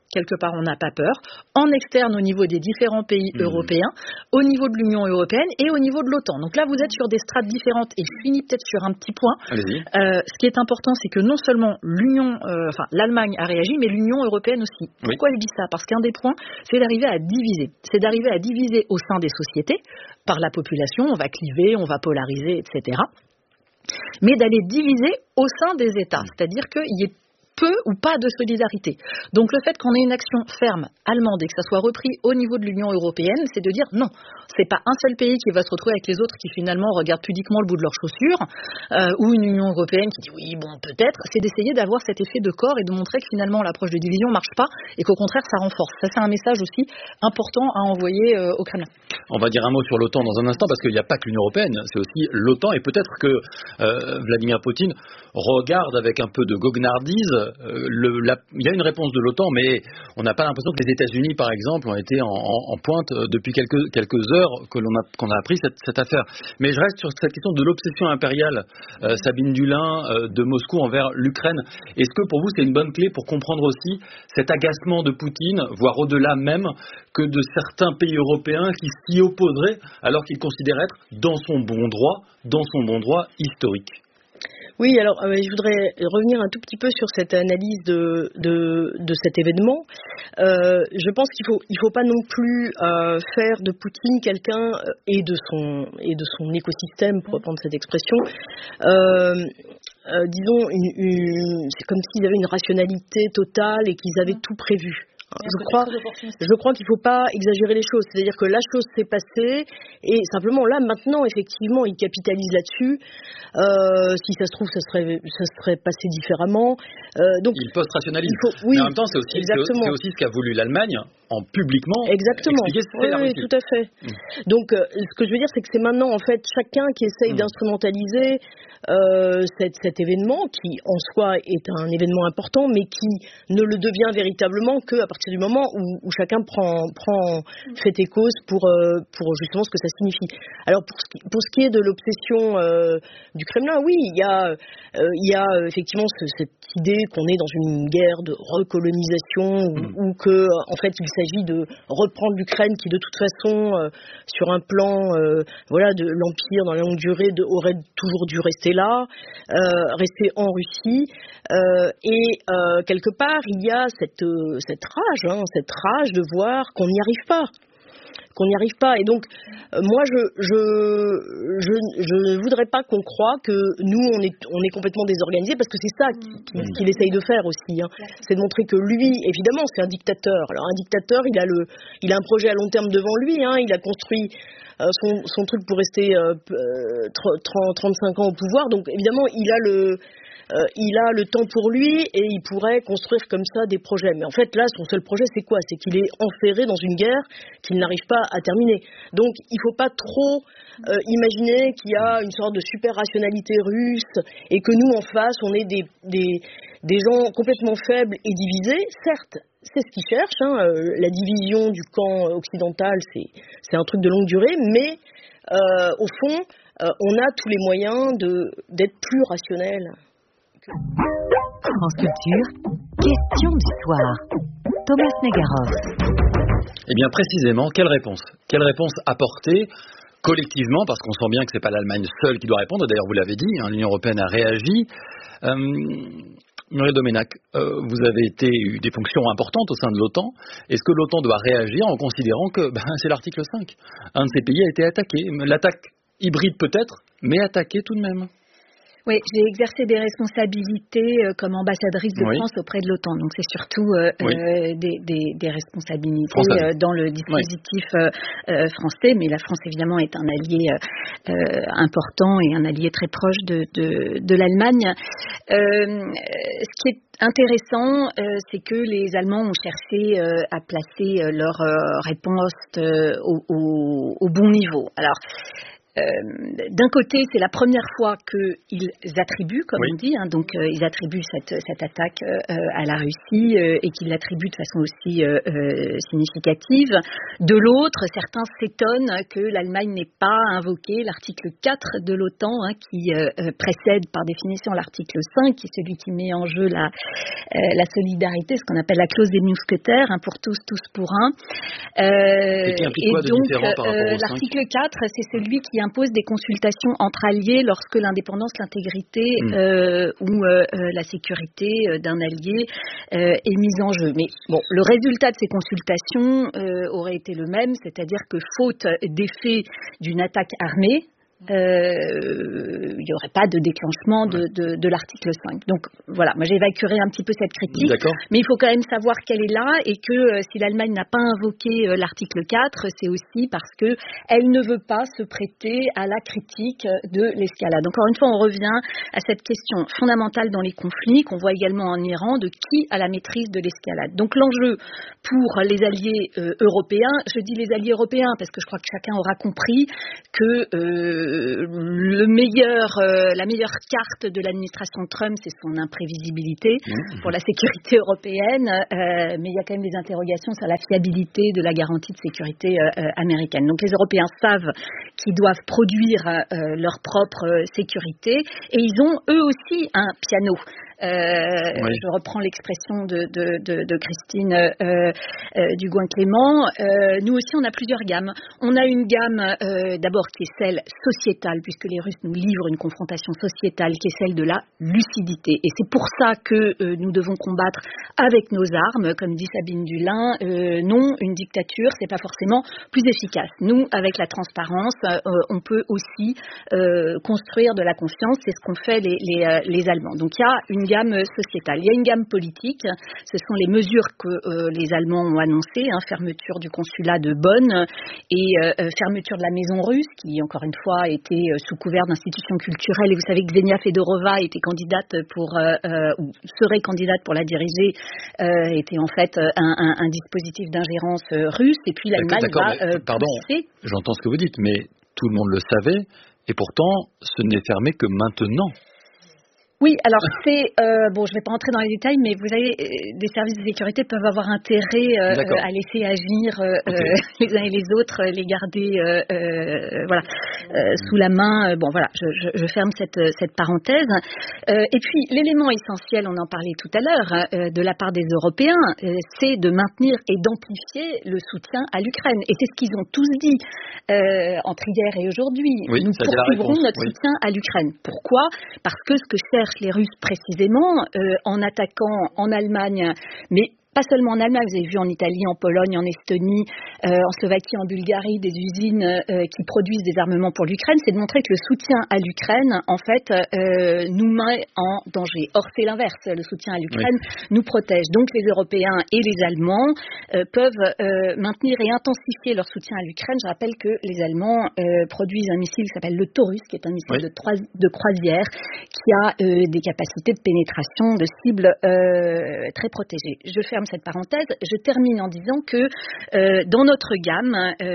quelque part on n'a pas peur, en externe au niveau des différents pays mmh. européens, au niveau de l'Union européenne et au niveau de l'OTAN. Donc là vous êtes sur des strates différentes et je finis peut-être sur un petit point. Euh, ce qui est important, c'est que non seulement l'Union, euh, enfin l'Allemagne a réagi, mais l'Union européenne aussi. Oui. Pourquoi je dis ça? Parce qu'un des points, c'est d'arriver à diviser. C'est d'arriver à diviser au sein des sociétés, par la population, on va cliver, on va polariser, et cetera. Mais d'aller diviser au sein des États, c'est-à-dire qu'il y ait peu ou pas de solidarité. Donc le fait qu'on ait une action ferme allemande et que ça soit repris au niveau de l'Union européenne, c'est de dire non, c'est pas un seul pays qui va se retrouver avec les autres qui finalement regardent pudiquement le bout de leurs chaussures, euh, ou une Union européenne qui dit oui, bon, peut-être, c'est d'essayer d'avoir cet effet de corps et de montrer que finalement l'approche de division marche pas et qu'au contraire ça renforce. Ça, c'est un message aussi important à envoyer euh, au Kremlin. On va dire un mot sur l'OTAN dans un instant, parce qu'il n'y a pas que l'Union européenne, c'est aussi l'OTAN, et peut-être que euh, Vladimir Poutine regarde avec un peu de goguenardise. Euh, le, la, il y a une réponse de l'OTAN, mais on n'a pas l'impression que les États-Unis, par exemple, ont été en, en, en pointe depuis quelques, quelques heures que l'on a, qu'on a appris cette, cette affaire. Mais je reste sur cette question de l'obsession impériale, euh, Sabine Dulin, euh, de Moscou envers l'Ukraine. Est-ce que pour vous, c'est une bonne clé pour comprendre aussi cet agacement de Poutine, voire au-delà même, que de certains pays européens qui s'y opposeraient alors qu'ils considèrent être dans son bon droit, dans son bon droit historique? Oui, alors euh, je voudrais revenir un tout petit peu sur cette analyse de de, de cet événement. Euh, je pense qu'il faut il faut pas non plus euh, faire de Poutine quelqu'un euh, et de son et de son écosystème, pour reprendre cette expression. Euh, euh, disons, une, une, c'est comme s'ils avaient une rationalité totale et qu'ils avaient tout prévu. Je crois, je crois qu'il ne faut pas exagérer les choses. C'est-à-dire que la chose s'est passée et simplement là, maintenant, effectivement, ils capitalisent là-dessus. Euh, si ça se trouve, ça serait, ça serait passé différemment. Euh, donc, il post-rationalise. Il faut, oui, mais en même temps, c'est aussi, c'est aussi ce qu'a voulu l'Allemagne en publiquement. Exactement. Oui, la oui, tout à fait. Mmh. Donc, euh, ce que je veux dire, c'est que c'est maintenant, en fait, chacun qui essaye mmh. d'instrumentaliser euh, cet, cet événement, qui en soi est un événement important, mais qui ne le devient véritablement qu'à partir du moment où, où chacun prend, prend fait et cause pour, euh, pour justement ce que ça signifie. Alors, pour ce qui, pour ce qui est de l'obsession euh, du Kremlin, oui, il y a, euh, il y a effectivement ce, cette idée qu'on est dans une guerre de recolonisation ou, mmh. ou que, en fait, il s'agit de reprendre l'Ukraine qui, de toute façon, euh, sur un plan, euh, voilà, de l'empire dans la longue durée, de, aurait toujours dû rester là, euh, rester en Russie. Euh, et euh, quelque part, il y a cette, euh, cette rage, hein, cette rage de voir qu'on n'y arrive pas. qu'on n'y arrive pas. Et donc, euh, moi, je, je, je, je ne voudrais pas qu'on croie que nous, on est, on est complètement désorganisés, parce que c'est ça qu'il, qu'il essaye de faire aussi. Hein. C'est de montrer que lui, évidemment, c'est un dictateur. Alors, un dictateur, il a, le, il a un projet à long terme devant lui. Hein. Il a construit euh, son, son truc pour rester euh, trente, trente-cinq ans au pouvoir. Donc, évidemment, il a le... Euh, il a le temps pour lui et il pourrait construire comme ça des projets. Mais en fait, là, son seul projet, c'est quoi? C'est qu'il est enferré dans une guerre qu'il n'arrive pas à terminer. Donc, il ne faut pas trop euh, imaginer qu'il y a une sorte de super rationalité russe et que nous, en face, on est des, des, des gens complètement faibles et divisés. Certes, c'est ce qu'ils cherchent. Hein. Euh, la division du camp occidental, c'est, c'est un truc de longue durée. Mais, euh, au fond, euh, on a tous les moyens de, d'être plus rationnel. France Culture, question du soir. Thomas Negaroff. Eh bien, précisément, quelle réponse Quelle réponse apporter collectivement, parce qu'on sent bien que ce n'est pas l'Allemagne seule qui doit répondre. D'ailleurs, vous l'avez dit, hein, l'Union européenne a réagi. Euh, Muriel Domenach, euh, vous avez été, eu des fonctions importantes au sein de l'OTAN. Est-ce que l'OTAN doit réagir en considérant que ben, c'est l'article cinq? Un de ces pays a été attaqué. L'attaque hybride peut-être, mais attaqué tout de même. Oui, j'ai exercé des responsabilités euh, comme ambassadrice de oui. France auprès de l'OTAN. Donc, c'est surtout euh, oui. euh, des, des, des responsabilités euh, dans le dispositif oui. euh, français. Mais la France, évidemment, est un allié euh, important et un allié très proche de, de, de l'Allemagne. Euh, ce qui est intéressant, euh, c'est que les Allemands ont cherché euh, à placer euh, leur euh, réponse euh, au, au, au bon niveau. Alors, euh, d'un côté, c'est la première fois qu'ils attribuent, comme oui. on dit, hein, donc euh, ils attribuent cette, cette attaque euh, à la Russie euh, et qu'ils l'attribuent de façon aussi euh, euh, significative. De l'autre, certains s'étonnent que l'Allemagne n'ait pas invoqué l'article quatre de l'OTAN, hein, qui euh, précède par définition l'article cinq, qui est celui qui met en jeu la, euh, la solidarité, ce qu'on appelle la clause des mousquetaires, hein, pour tous, tous pour un. Euh, et, et donc, euh, l'article quatre, c'est celui qui impose des consultations entre alliés lorsque l'indépendance, l'intégrité mmh. euh, ou euh, la sécurité d'un allié euh, est mise en jeu. Mais bon, le résultat de ces consultations euh, aurait été le même, c'est-à-dire que faute d'effet d'une attaque armée, Euh, il n'y aurait pas de déclenchement de, de, de l'article cinq. Donc voilà, moi j'évacuerai un petit peu cette critique, D'accord. mais il faut quand même savoir qu'elle est là et que euh, si l'Allemagne n'a pas invoqué euh, l'article quatre, c'est aussi parce qu'elle ne veut pas se prêter à la critique de l'escalade. Encore une fois, on revient à cette question fondamentale dans les conflits qu'on voit également en Iran, de qui a la maîtrise de l'escalade. Donc l'enjeu pour les alliés euh, européens, je dis les alliés européens parce que je crois que chacun aura compris que euh, le meilleur, euh, la meilleure carte de l'administration Trump, c'est son imprévisibilité mmh. pour la sécurité européenne, euh, mais il y a quand même des interrogations sur la fiabilité de la garantie de sécurité euh, euh, américaine. Donc les Européens savent qu'ils doivent produire euh, leur propre sécurité et ils ont eux aussi un piano. Euh, oui. Je reprends l'expression de, de, de, de Christine euh, euh, Dugoin-Clément. Euh, nous aussi, on a plusieurs gammes. On a une gamme euh, d'abord qui est celle sociétale, puisque les Russes nous livrent une confrontation sociétale, qui est celle de la lucidité. Et c'est pour ça que euh, nous devons combattre avec nos armes, comme dit Sabine Dulin. Euh, non, une dictature, c'est pas forcément plus efficace. Nous, avec la transparence, euh, on peut aussi euh, construire de la confiance. C'est ce qu'ont fait les, les, euh, les Allemands. Donc il y a une gamme sociétale. Il y a une gamme politique. Ce sont les mesures que euh, les Allemands ont annoncées, hein, fermeture du consulat de Bonn et euh, fermeture de la maison russe, qui encore une fois était euh, sous couvert d'institutions culturelles. Et vous savez que Ksenia Fedorova était candidate pour, euh, euh, ou serait candidate pour la diriger, euh, était en fait un, un, un dispositif d'ingérence euh, russe. Et puis l'Allemagne va euh, pardon, pousser. J'entends ce que vous dites, mais tout le monde le savait, et pourtant ce n'est fermé que maintenant. Oui, alors c'est, euh, bon, je ne vais pas entrer dans les détails, mais vous savez, des services de sécurité peuvent avoir intérêt euh, à laisser agir euh, okay. euh, les uns et les autres, les garder euh, euh, voilà, euh, sous la main. Bon, voilà, je, je, je ferme cette, cette parenthèse. Euh, et puis, l'élément essentiel, on en parlait tout à l'heure, euh, de la part des Européens, euh, c'est de maintenir et d'amplifier le soutien à l'Ukraine. Et c'est ce qu'ils ont tous dit euh, entre hier et aujourd'hui. Oui, nous poursuivrons notre oui. soutien à l'Ukraine. Pourquoi ? Parce que ce que cherchent les Russes précisément, euh, en attaquant en Allemagne, mais pas seulement en Allemagne, vous avez vu en Italie, en Pologne, en Estonie, euh, en Slovaquie, en Bulgarie, des usines euh, qui produisent des armements pour l'Ukraine, c'est de montrer que le soutien à l'Ukraine, en fait, euh, nous met en danger. Or, c'est l'inverse, le soutien à l'Ukraine oui. nous protège. Donc, les Européens et les Allemands euh, peuvent euh, maintenir et intensifier leur soutien à l'Ukraine. Je rappelle que les Allemands euh, produisent un missile qui s'appelle le Taurus, qui est un missile oui. de, trois, de croisière, qui a euh, des capacités de pénétration de cibles euh, très protégées. Je ferme cette parenthèse, je termine en disant que euh, dans notre gamme, euh,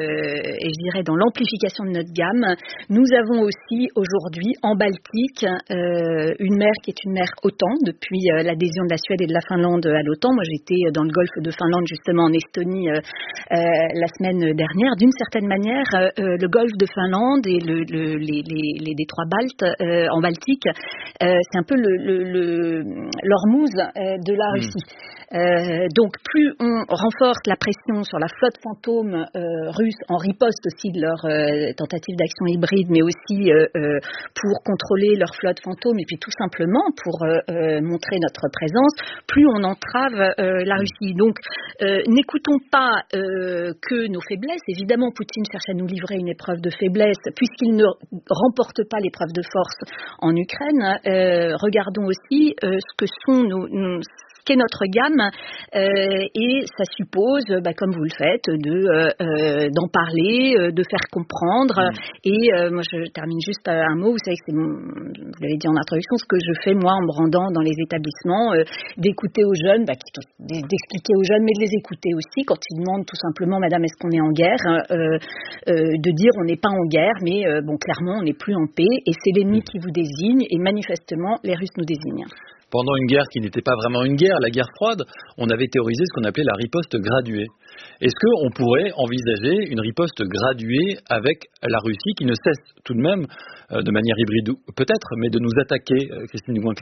et je dirais dans l'amplification de notre gamme, nous avons aussi aujourd'hui en Baltique euh, une mer qui est une mer OTAN depuis euh, l'adhésion de la Suède et de la Finlande à l'OTAN. Moi j'étais dans le golfe de Finlande justement en Estonie euh, euh, la semaine dernière. D'une certaine manière, euh, le golfe de Finlande et le, le, les, les, les détroits baltes euh, en Baltique, euh, c'est un peu le, le, le, l'Ormuz euh, de la Russie. Mmh. Euh, donc plus on renforce la pression sur la flotte fantôme euh, russe en riposte aussi de leur euh, tentative d'action hybride, mais aussi euh, euh, pour contrôler leur flotte fantôme et puis tout simplement pour euh, euh, montrer notre présence, plus on entrave euh, la Russie. Donc euh, n'écoutons pas euh, que nos faiblesses. Évidemment, Poutine cherche à nous livrer une épreuve de faiblesse puisqu'il ne remporte pas l'épreuve de force en Ukraine. Euh, regardons aussi euh, ce que sont nos, nos qu'est notre gamme, euh, et ça suppose, bah, comme vous le faites, de euh, d'en parler, euh, de faire comprendre. Mmh. Et euh, moi, je termine juste un mot. Vous savez que c'est, mon, vous l'avez dit en introduction, ce que je fais moi en me rendant dans les établissements, euh, d'écouter aux jeunes, bah, d'expliquer aux jeunes, mais de les écouter aussi quand ils demandent tout simplement, Madame, est-ce qu'on est en guerre, euh, euh, de dire on n'est pas en guerre, mais euh, bon, clairement, on n'est plus en paix, et c'est l'ennemi qui vous désigne, et manifestement, les Russes nous désignent. Pendant une guerre qui n'était pas vraiment une guerre, la guerre froide, on avait théorisé ce qu'on appelait la riposte graduée. Est-ce qu'on pourrait envisager une riposte graduée avec la Russie qui ne cesse tout de même, euh, de manière hybride peut-être, mais de nous attaquer, euh, Christine Gouin-Clément ?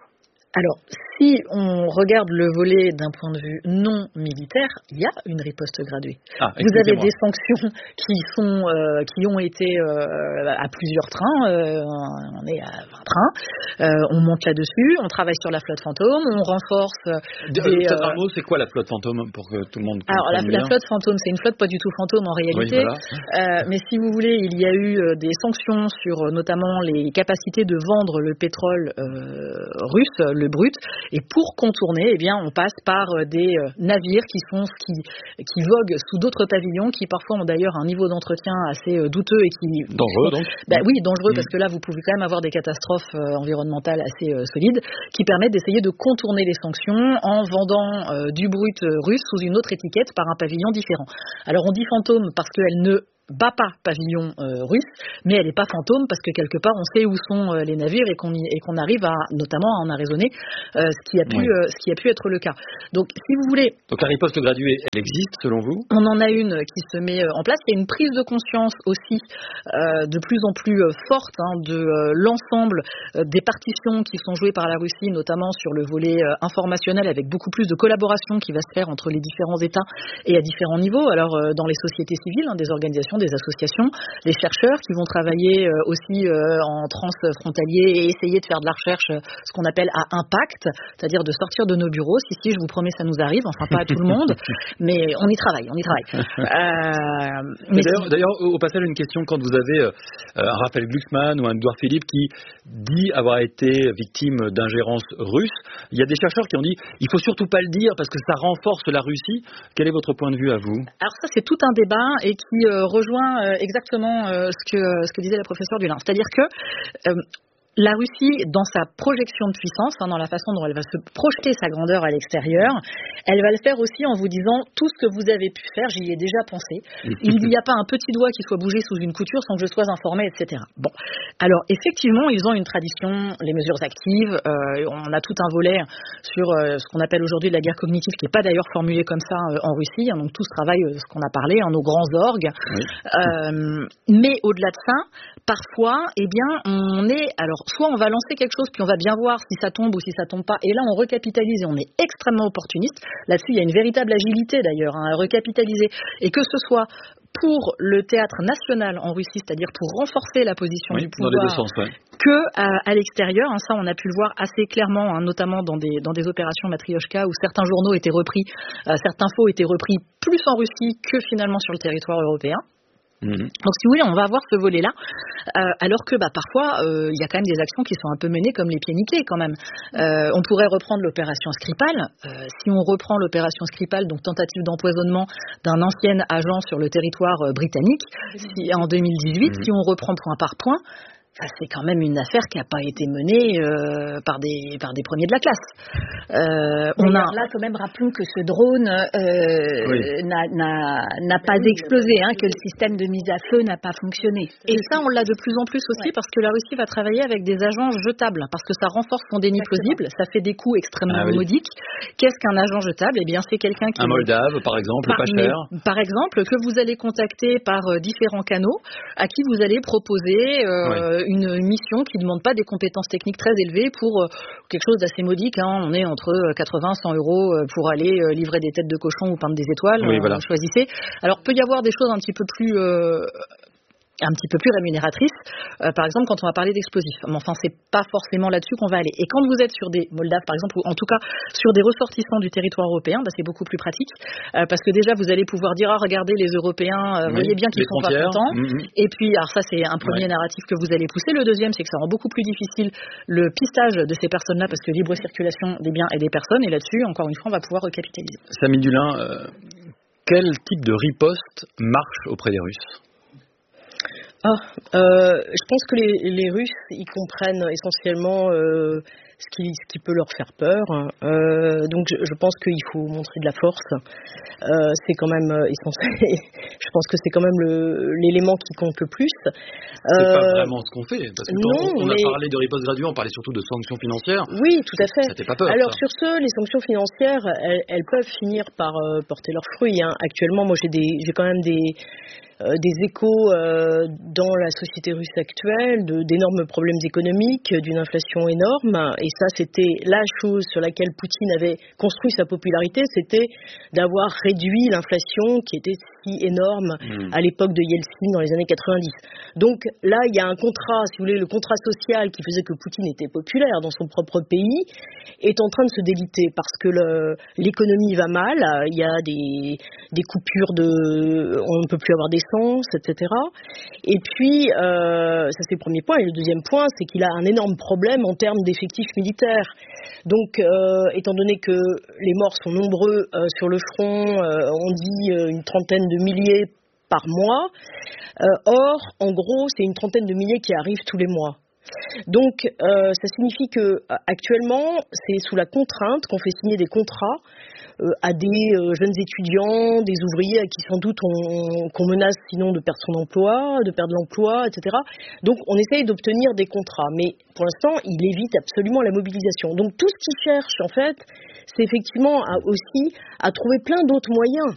Alors, si on regarde le volet d'un point de vue non militaire, il y a une riposte graduée. Ah, vous avez des sanctions qui sont, euh, qui ont été euh, à plusieurs trains. Euh, on est à vingt trains. Euh, on monte là-dessus. On travaille sur la flotte fantôme. On renforce. De, des, peut-être euh, un mot, c'est quoi la flotte fantôme pour que tout le monde comprenne? Alors, la, bien. la flotte fantôme, c'est une flotte pas du tout fantôme en réalité. Oui, voilà. euh, mais si vous voulez, il y a eu des sanctions sur notamment les capacités de vendre le pétrole euh, russe, le brut, et pour contourner, eh bien, on passe par des navires qui sont qui, qui voguent sous d'autres pavillons, qui parfois ont d'ailleurs un niveau d'entretien assez douteux et qui dangereux donc. Ben oui, dangereux mmh. parce que là, vous pouvez quand même avoir des catastrophes environnementales assez euh, solides, qui permettent d'essayer de contourner les sanctions en vendant euh, du brut russe sous une autre étiquette par un pavillon différent. Alors on dit fantôme parce qu'elle ne bat pas pavillon euh, russe, mais elle n'est pas fantôme parce que quelque part on sait où sont euh, les navires et qu'on, y, et qu'on arrive à, notamment à en arraisonner euh, ce qui a pu oui. euh, ce qui a pu être le cas. Donc si vous voulez. Donc la riposte graduée, elle existe selon vous ? On en a une qui se met en place. Il y a une prise de conscience aussi euh, de plus en plus euh, forte hein, de euh, l'ensemble euh, des partitions qui sont jouées par la Russie, notamment sur le volet euh, informationnel, avec beaucoup plus de collaboration qui va se faire entre les différents États et à différents niveaux. Alors euh, dans les sociétés civiles, hein, des organisations, des associations, les chercheurs qui vont travailler euh, aussi euh, en transfrontalier et essayer de faire de la recherche, euh, ce qu'on appelle à impact, c'est-à-dire de sortir de nos bureaux. Si, si, je vous promets, ça nous arrive, enfin pas à tout le monde, mais on y travaille, on y travaille. Euh, mais d'ailleurs, si... d'ailleurs, au passage, une question, quand vous avez euh, un Raphaël Glucksmann ou un Edouard Philippe qui dit avoir été victime d'ingérence russe, il y a des chercheurs qui ont dit il faut surtout pas le dire parce que ça renforce la Russie. Quel est votre point de vue à vous ? Alors ça, c'est tout un débat et qui euh, rejoint exactement ce que, ce que disait la professeure Dulin. C'est-à-dire que euh, la Russie, dans sa projection de puissance, hein, dans la façon dont elle va se projeter sa grandeur à l'extérieur, elle va le faire aussi en vous disant tout ce que vous avez pu faire, j'y ai déjà pensé. Il n'y a pas un petit doigt qui soit bougé sous une couture sans que je sois informé, et cetera. Bon, alors effectivement, ils ont une tradition, les mesures actives. Euh, on a tout un volet sur euh, ce qu'on appelle aujourd'hui la guerre cognitive, qui n'est pas d'ailleurs formulé comme ça euh, en Russie. Hein, donc tout ce travail, euh, ce qu'on a parlé, hein, nos grands orgues. Oui. Euh, mais au-delà de ça, parfois, eh bien, on est alors soit on va lancer quelque chose, puis on va bien voir si ça tombe ou si ça tombe pas, et là on recapitalise et on est extrêmement opportuniste. Là-dessus, il y a une véritable agilité d'ailleurs, hein, à recapitaliser. Et que ce soit pour le théâtre national en Russie, c'est-à-dire pour renforcer la position oui, du pouvoir, dans les deux sens, ouais. que à, à l'extérieur, hein, ça on a pu le voir assez clairement, hein, notamment dans des, dans des opérations Matrioshka où certains journaux étaient repris, euh, certains faux étaient repris plus en Russie que finalement sur le territoire européen. Mmh. Donc si vous voulez, on va avoir ce volet-là, euh, alors que bah, parfois il euh, y a quand même des actions qui sont un peu menées comme les pieds nickelés quand même. Euh, on pourrait reprendre l'opération Skripal. Euh, si on reprend l'opération Skripal, donc tentative d'empoisonnement d'un ancien agent sur le territoire euh, britannique, si, en deux mille dix-huit, mmh. si on reprend point par point, ça, c'est quand même une affaire qui n'a pas été menée euh, par, des, par des premiers de la classe. Euh, on a... Là, quand même, rappelons que ce drone euh, oui. n'a, n'a, n'a pas oui, explosé, hein, que le système de mise à feu n'a pas fonctionné. Et ça, on l'a de plus en plus aussi, ouais. parce que la Russie va travailler avec des agents jetables, parce que ça renforce son déni Exactement. plausible, ça fait des coûts extrêmement ah, oui. modiques. Qu'est-ce qu'un agent jetable ? Eh bien, c'est quelqu'un qui... Un Moldave, par exemple, par, pas cher. Par exemple, que vous allez contacter par euh, différents canaux, à qui vous allez proposer... Euh, oui. une mission qui ne demande pas des compétences techniques très élevées pour euh, quelque chose d'assez modique. Hein. On est entre quatre-vingts et cent euros pour aller euh, livrer des têtes de cochon ou peindre des étoiles. Oui, euh, voilà. Choisissez. Alors, peut y avoir des choses un petit peu plus... Euh, un petit peu plus rémunératrice, euh, par exemple quand on va parler d'explosifs. Mais enfin, c'est pas forcément là-dessus qu'on va aller. Et quand vous êtes sur des Moldaves, par exemple, ou en tout cas sur des ressortissants du territoire européen, bah, c'est beaucoup plus pratique, euh, parce que déjà vous allez pouvoir dire, ah regardez les Européens, euh, oui, voyez bien qu'ils sont pas contents. Mmh. Et puis, alors ça c'est un premier ouais. narratif que vous allez pousser. Le deuxième, c'est que ça rend beaucoup plus difficile le pistage de ces personnes-là, parce que libre circulation des biens et des personnes. Et là-dessus, encore une fois, on va pouvoir recapitaliser. Samy Dulin, euh, quel type de riposte marche auprès des Russes ? Ah, euh, je pense que les, les Russes, ils comprennent essentiellement euh, ce, qui, ce qui peut leur faire peur. Euh, donc, je, je pense qu'il faut montrer de la force. Euh, c'est quand même essentiel. Je pense que c'est quand même le, l'élément qui compte le plus. C'est euh, pas vraiment ce qu'on fait. Parce que quand non, on a mais... parlé de riposte graduée, on parlait surtout de sanctions financières. Oui, tout à fait. Ça fait pas peur. Alors, ça. sur ce, les sanctions financières, elles, elles peuvent finir par euh, porter leurs fruits. Hein. Actuellement, moi, j'ai, des, j'ai quand même des... Euh, des échos euh, dans la société russe actuelle, de, d'énormes problèmes économiques, d'une inflation énorme. Et ça, c'était la chose sur laquelle Poutine avait construit sa popularité, c'était d'avoir réduit l'inflation qui était si énorme mmh. à l'époque de Yeltsin dans les années quatre-vingt-dix. Donc là, il y a un contrat, si vous voulez, le contrat social qui faisait que Poutine était populaire dans son propre pays, est en train de se déliter parce que le, l'économie va mal, il y a des, des coupures de... on ne peut plus avoir d'essence, et cetera. Et puis, euh, ça c'est le premier point. Et le deuxième point, c'est qu'il a un énorme problème en termes d'effectifs militaires. Donc, euh, étant donné que les morts sont nombreux euh, sur le front, euh, on dit euh, une trentaine de milliers par mois. Euh, or, en gros, c'est une trentaine de milliers qui arrivent tous les mois. Donc, euh, ça signifie que actuellement, c'est sous la contrainte qu'on fait signer des contrats euh, à des euh, jeunes étudiants, des ouvriers à qui sans doute on, qu'on menace sinon de perdre son emploi, de perdre l'emploi, et cetera. Donc, on essaye d'obtenir des contrats, mais pour l'instant, il évite absolument la mobilisation. Donc, tout ce qu'il cherche, en fait, c'est effectivement à, aussi à trouver plein d'autres moyens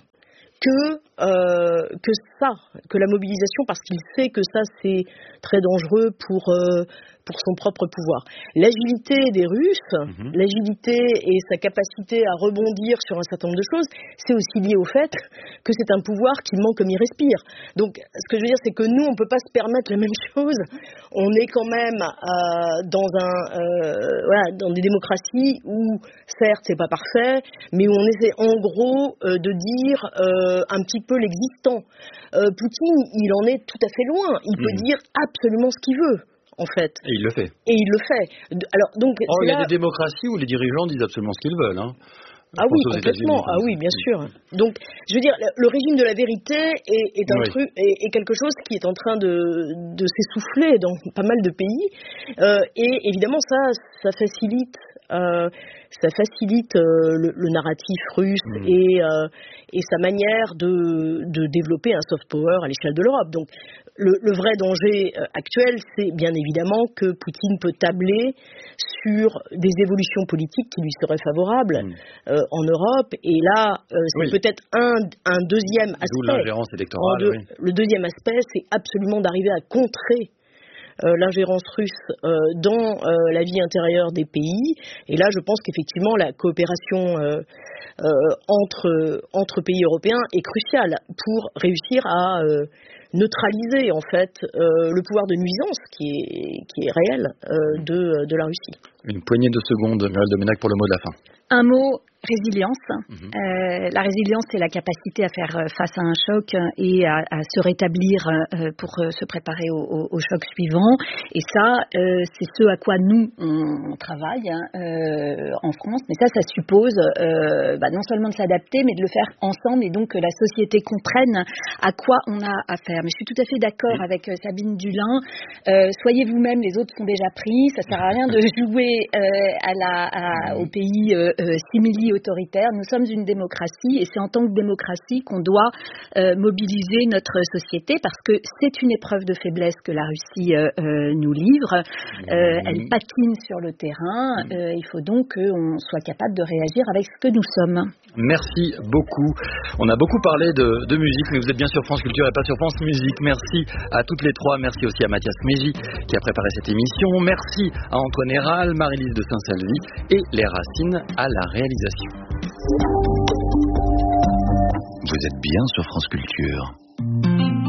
que euh, que ça, que la mobilisation, parce qu'il sait que ça c'est très dangereux pour euh, pour son propre pouvoir. L'agilité des Russes, mmh. l'agilité et sa capacité à rebondir sur un certain nombre de choses, c'est aussi lié au fait que c'est un pouvoir qui ment comme il respire. Donc, ce que je veux dire, c'est que nous, on peut pas se permettre la même chose. On est quand même euh, dans un euh, voilà, dans des démocraties où, certes, c'est pas parfait, mais où on essaie en gros euh, de dire euh, un petit peu l'existant. Euh, Poutine, il en est tout à fait loin. Il mmh. peut dire absolument ce qu'il veut. En fait. Et il le fait. Et il le fait. Alors, donc, oh, il y a là... des démocraties où les dirigeants disent absolument ce qu'ils veulent. Hein. Ah oui, complètement. Ah oui, bien sûr. Donc, je veux dire, le régime de la vérité est, est un oui. truc, est, est quelque chose qui est en train de, de s'essouffler dans pas mal de pays. Euh, et évidemment, ça, ça facilite, euh, ça facilite euh, le, le narratif russe mmh. et, euh, et sa manière de, de développer un soft power à l'échelle de l'Europe. Donc, le, le vrai danger euh, actuel, c'est bien évidemment que Poutine peut tabler sur des évolutions politiques qui lui seraient favorables mmh. euh, en Europe. Et là, euh, c'est oui. peut-être un, un deuxième aspect. D'où l'ingérence électorale. De, oui. Le deuxième aspect, c'est absolument d'arriver à contrer Euh, l'ingérence russe euh, dans euh, la vie intérieure des pays. Et là, je pense qu'effectivement, la coopération euh, euh, entre, entre pays européens est cruciale pour réussir à euh, neutraliser, en fait, euh, le pouvoir de nuisance qui est, qui est réel euh, de, de la Russie. Une poignée de secondes, Muriel Domenac, pour le mot de la fin. Un mot, résilience. Mmh. Euh, la résilience, c'est la capacité à faire face à un choc et à, à se rétablir euh, pour euh, se préparer au, au, au choc suivant. Et ça, euh, c'est ce à quoi nous, on, on travaille hein, euh, en France. Mais ça, ça suppose euh, bah, non seulement de s'adapter, mais de le faire ensemble et donc que la société comprenne à quoi on a à faire. Mais je suis tout à fait d'accord mmh. avec euh, Sabine Dulin. Euh, soyez vous-même, les autres sont déjà pris. Ça sert à rien de jouer euh, à la, à, au pays euh, Euh, simili-autoritaire. Nous sommes une démocratie et c'est en tant que démocratie qu'on doit euh, mobiliser notre société parce que c'est une épreuve de faiblesse que la Russie euh, euh, nous livre. Euh, elle patine sur le terrain. Euh, il faut donc qu'on soit capable de réagir avec ce que nous sommes. Merci beaucoup. On a beaucoup parlé de, de musique, mais vous êtes bien sur France Culture et pas sur France Musique. Merci à toutes les trois. Merci aussi à Mathias Mégy qui a préparé cette émission. Merci à Antoine Héral, Marie-Lise de Saint-Salvi et les Racines à la réalisation. Vous êtes bien sur France Culture.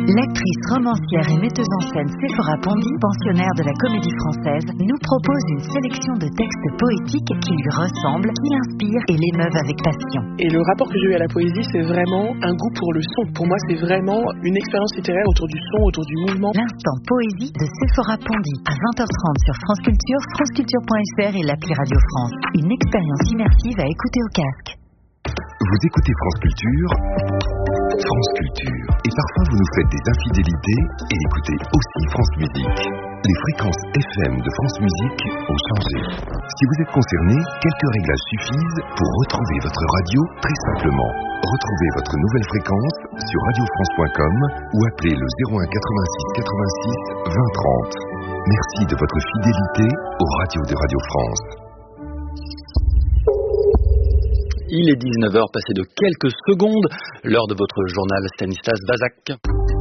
L'actrice, romancière et metteuse en scène Séphora Pondy, pensionnaire de la Comédie Française, nous propose une sélection de textes poétiques qui lui ressemblent, qui l'inspirent et l'émeuvent avec passion. Et le rapport que j'ai eu à la poésie, c'est vraiment un goût pour le son. Pour moi, c'est vraiment une expérience littéraire autour du son, autour du mouvement. L'instant poésie de Séphora Pondy à vingt heures trente sur France Culture, franceculture point f r et l'appli Radio France. Une expérience immersive à écouter au casque. Vous écoutez France Culture, France Culture. Et parfois vous nous faites des infidélités et écoutez aussi France Musique. Les fréquences F M de France Musique ont changé. Si vous êtes concerné, quelques réglages suffisent pour retrouver votre radio très simplement. Retrouvez votre nouvelle fréquence sur radio france point com ou appelez le zéro un quatre-vingt-six quatre-vingt-six vingt trente. Merci de votre fidélité aux radios de Radio France. Il est dix-neuf heures passé de quelques secondes, l'heure de votre journal Stanislas Bazak.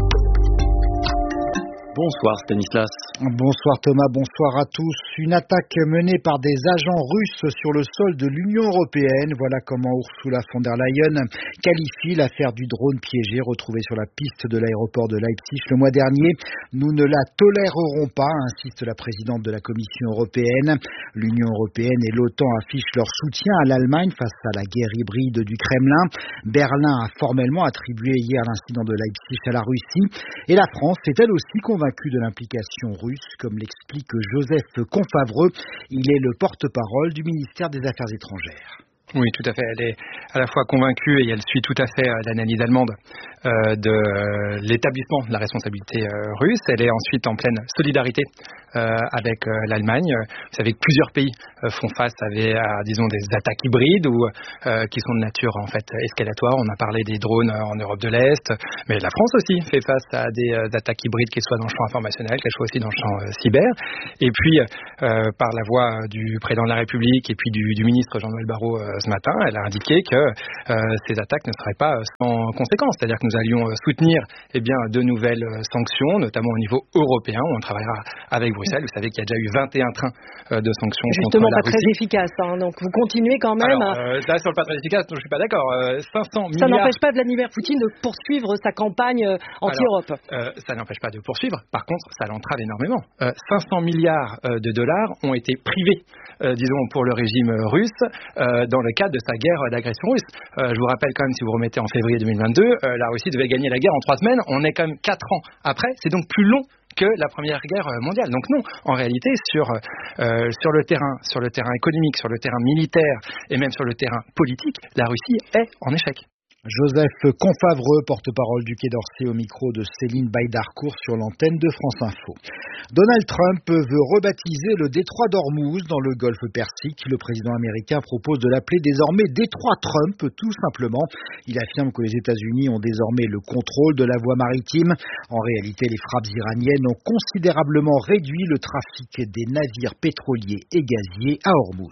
Bonsoir Stanislas. Bonsoir Thomas, bonsoir à tous. Une attaque menée par des agents russes sur le sol de l'Union européenne. Voilà comment Ursula von der Leyen qualifie l'affaire du drone piégé retrouvé sur la piste de l'aéroport de Leipzig le mois dernier. Nous ne la tolérerons pas, insiste la présidente de la Commission européenne. L'Union européenne et l'OTAN affichent leur soutien à l'Allemagne face à la guerre hybride du Kremlin. Berlin a formellement attribué hier l'incident de Leipzig à la Russie. Et la France est elle aussi convaincue de l'implication russe, comme l'explique Joseph Confavreux. Il est le porte-parole du ministère des Affaires étrangères. Oui, tout à fait. Elle est à la fois convaincue et elle suit tout à fait l'analyse allemande euh, de euh, l'établissement de la responsabilité euh, russe. Elle est ensuite en pleine solidarité euh, avec euh, l'Allemagne. Vous savez que plusieurs pays euh, font face à, à, disons, des attaques hybrides ou euh, qui sont de nature en fait escalatoire. On a parlé des drones en Europe de l'Est, mais la France aussi fait face à des euh, attaques hybrides, qu'elles soient dans le champ informationnel, qu'elles soient aussi dans le champ euh, cyber. Et puis, euh, par la voix du président de la République et puis du, du ministre Jean-Noël Barrot euh, ce matin, elle a indiqué que euh, ces attaques ne seraient pas sans conséquences, c'est-à-dire que nous allions soutenir eh bien, de nouvelles sanctions, notamment au niveau européen, où on travaillera avec Bruxelles. Vous savez qu'il y a déjà eu vingt et un trains euh, de sanctions Justement, contre la pas Russie. Très efficace, hein, donc vous continuez quand même. Alors, euh, là, sur le pas très efficace, je ne suis pas d'accord. Euh, cinq cents ça milliards... n'empêche pas Vladimir Poutine de poursuivre sa campagne euh, anti-Europe. Alors, euh, ça n'empêche pas de poursuivre. Par contre, ça l'entrave énormément. Euh, cinq cents milliards euh, de dollars ont été privés, euh, disons, pour le régime russe euh, dans le cadre de sa guerre d'agression russe. Euh, je vous rappelle quand même, si vous remettez en février deux mille vingt-deux, euh, la Russie devait gagner la guerre en trois semaines. On est quand même quatre ans après. C'est donc plus long que la Première Guerre mondiale. Donc non, en réalité, sur, euh, sur le terrain, sur le terrain économique, sur le terrain militaire et même sur le terrain politique, la Russie est en échec. Joseph Confavreux, porte-parole du Quai d'Orsay, au micro de Céline Baïdarcourt sur l'antenne de France Info. Donald Trump veut rebaptiser le détroit d'Ormuz dans le golfe Persique. Le président américain propose de l'appeler désormais détroit Trump, tout simplement. Il affirme que les États-Unis ont désormais le contrôle de la voie maritime. En réalité, les frappes iraniennes ont considérablement réduit le trafic des navires pétroliers et gaziers à Ormuz.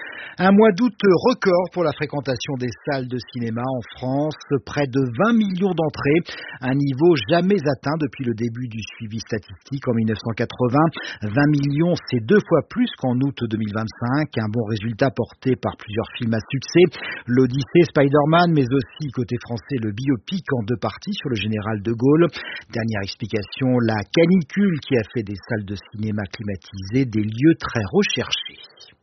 Un mois d'août record pour la fréquentation des salles de cinéma en France, près de vingt millions d'entrées, un niveau jamais atteint depuis le début du suivi statistique en mille neuf cent quatre-vingts. vingt millions, c'est deux fois plus qu'en août deux mille vingt-cinq, un bon résultat porté par plusieurs films à succès, l'Odyssée, Spider-Man, mais aussi côté français le biopic en deux parties sur le général de Gaulle. Dernière explication, la canicule qui a fait des salles de cinéma climatisées des lieux très recherchés.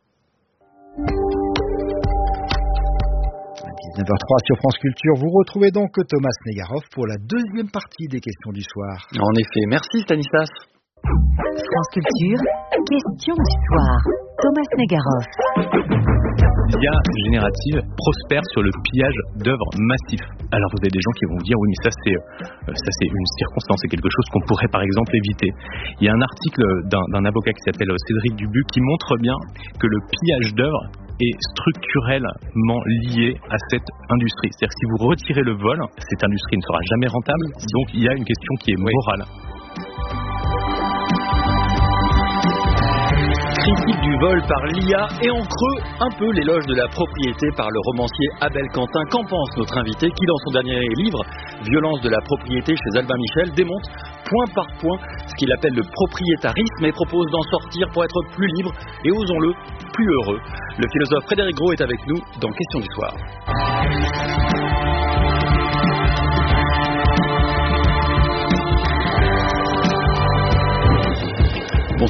dix-neuf heures trois sur France Culture, vous retrouvez donc Thomas Negaroff pour la deuxième partie des questions du soir. En effet, merci Stanislas. France Culture, question du soir. Thomas Negaroff. L'I A générative prospère sur le pillage d'œuvres massifs. Alors vous avez des gens qui vont vous dire oui mais ça c'est euh, ça c'est une circonstance, c'est quelque chose qu'on pourrait par exemple éviter. Il y a un article d'un, d'un avocat qui s'appelle Cédric Dubuc qui montre bien que le pillage d'œuvres est structurellement lié à cette industrie. C'est-à-dire que si vous retirez le vol, cette industrie ne sera jamais rentable, donc il y a une question qui est morale. Critique du vol par l'I A et en creux un peu l'éloge de la propriété par le romancier Abel Quentin. Qu'en pense notre invité qui dans son dernier livre, Violence de la propriété chez Albin Michel, démontre point par point ce qu'il appelle le propriétarisme et propose d'en sortir pour être plus libre et, osons-le, plus heureux. Le philosophe Frédéric Gros est avec nous dans Question du soir.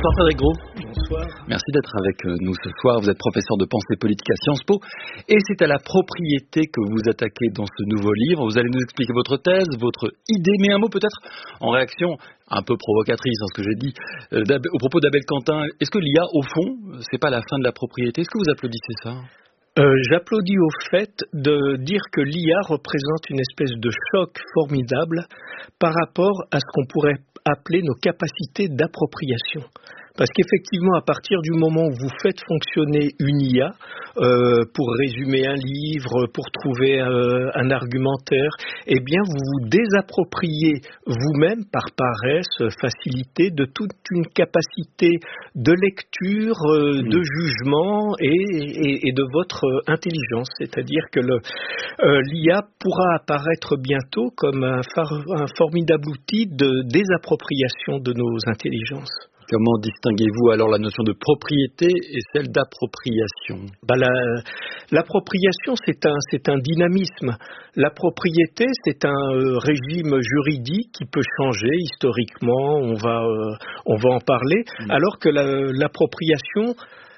Bonsoir Frédéric Gros. Bonsoir. Merci d'être avec nous ce soir. Vous êtes professeur de pensée politique à Sciences Po et c'est à la propriété que vous attaquez dans ce nouveau livre. Vous allez nous expliquer votre thèse, votre idée, mais un mot peut-être en réaction un peu provocatrice à ce que j'ai dit euh, au propos d'Abel Quentin. Est-ce que l'I A, au fond, c'est pas la fin de la propriété? Est-ce que vous applaudissez ça? Euh, j'applaudis au fait de dire que l'I A représente une espèce de choc formidable par rapport à ce qu'on pourrait appeler nos capacités d'appropriation. Parce qu'effectivement, à partir du moment où vous faites fonctionner une I A euh, pour résumer un livre, pour trouver euh, un argumentaire, eh bien, vous vous désappropriez vous-même, par paresse, facilité, de toute une capacité de lecture, euh, de jugement et, et, et de votre intelligence. C'est-à-dire que le, euh, l'I A pourra apparaître bientôt comme un, far, un formidable outil de désappropriation de nos intelligences. Comment distinguez-vous alors la notion de propriété et celle d'appropriation? Bah la, l'appropriation, c'est un, c'est un dynamisme. La propriété, c'est un euh, régime juridique qui peut changer historiquement, on va, euh, on va en parler, mmh. alors que la, l'appropriation,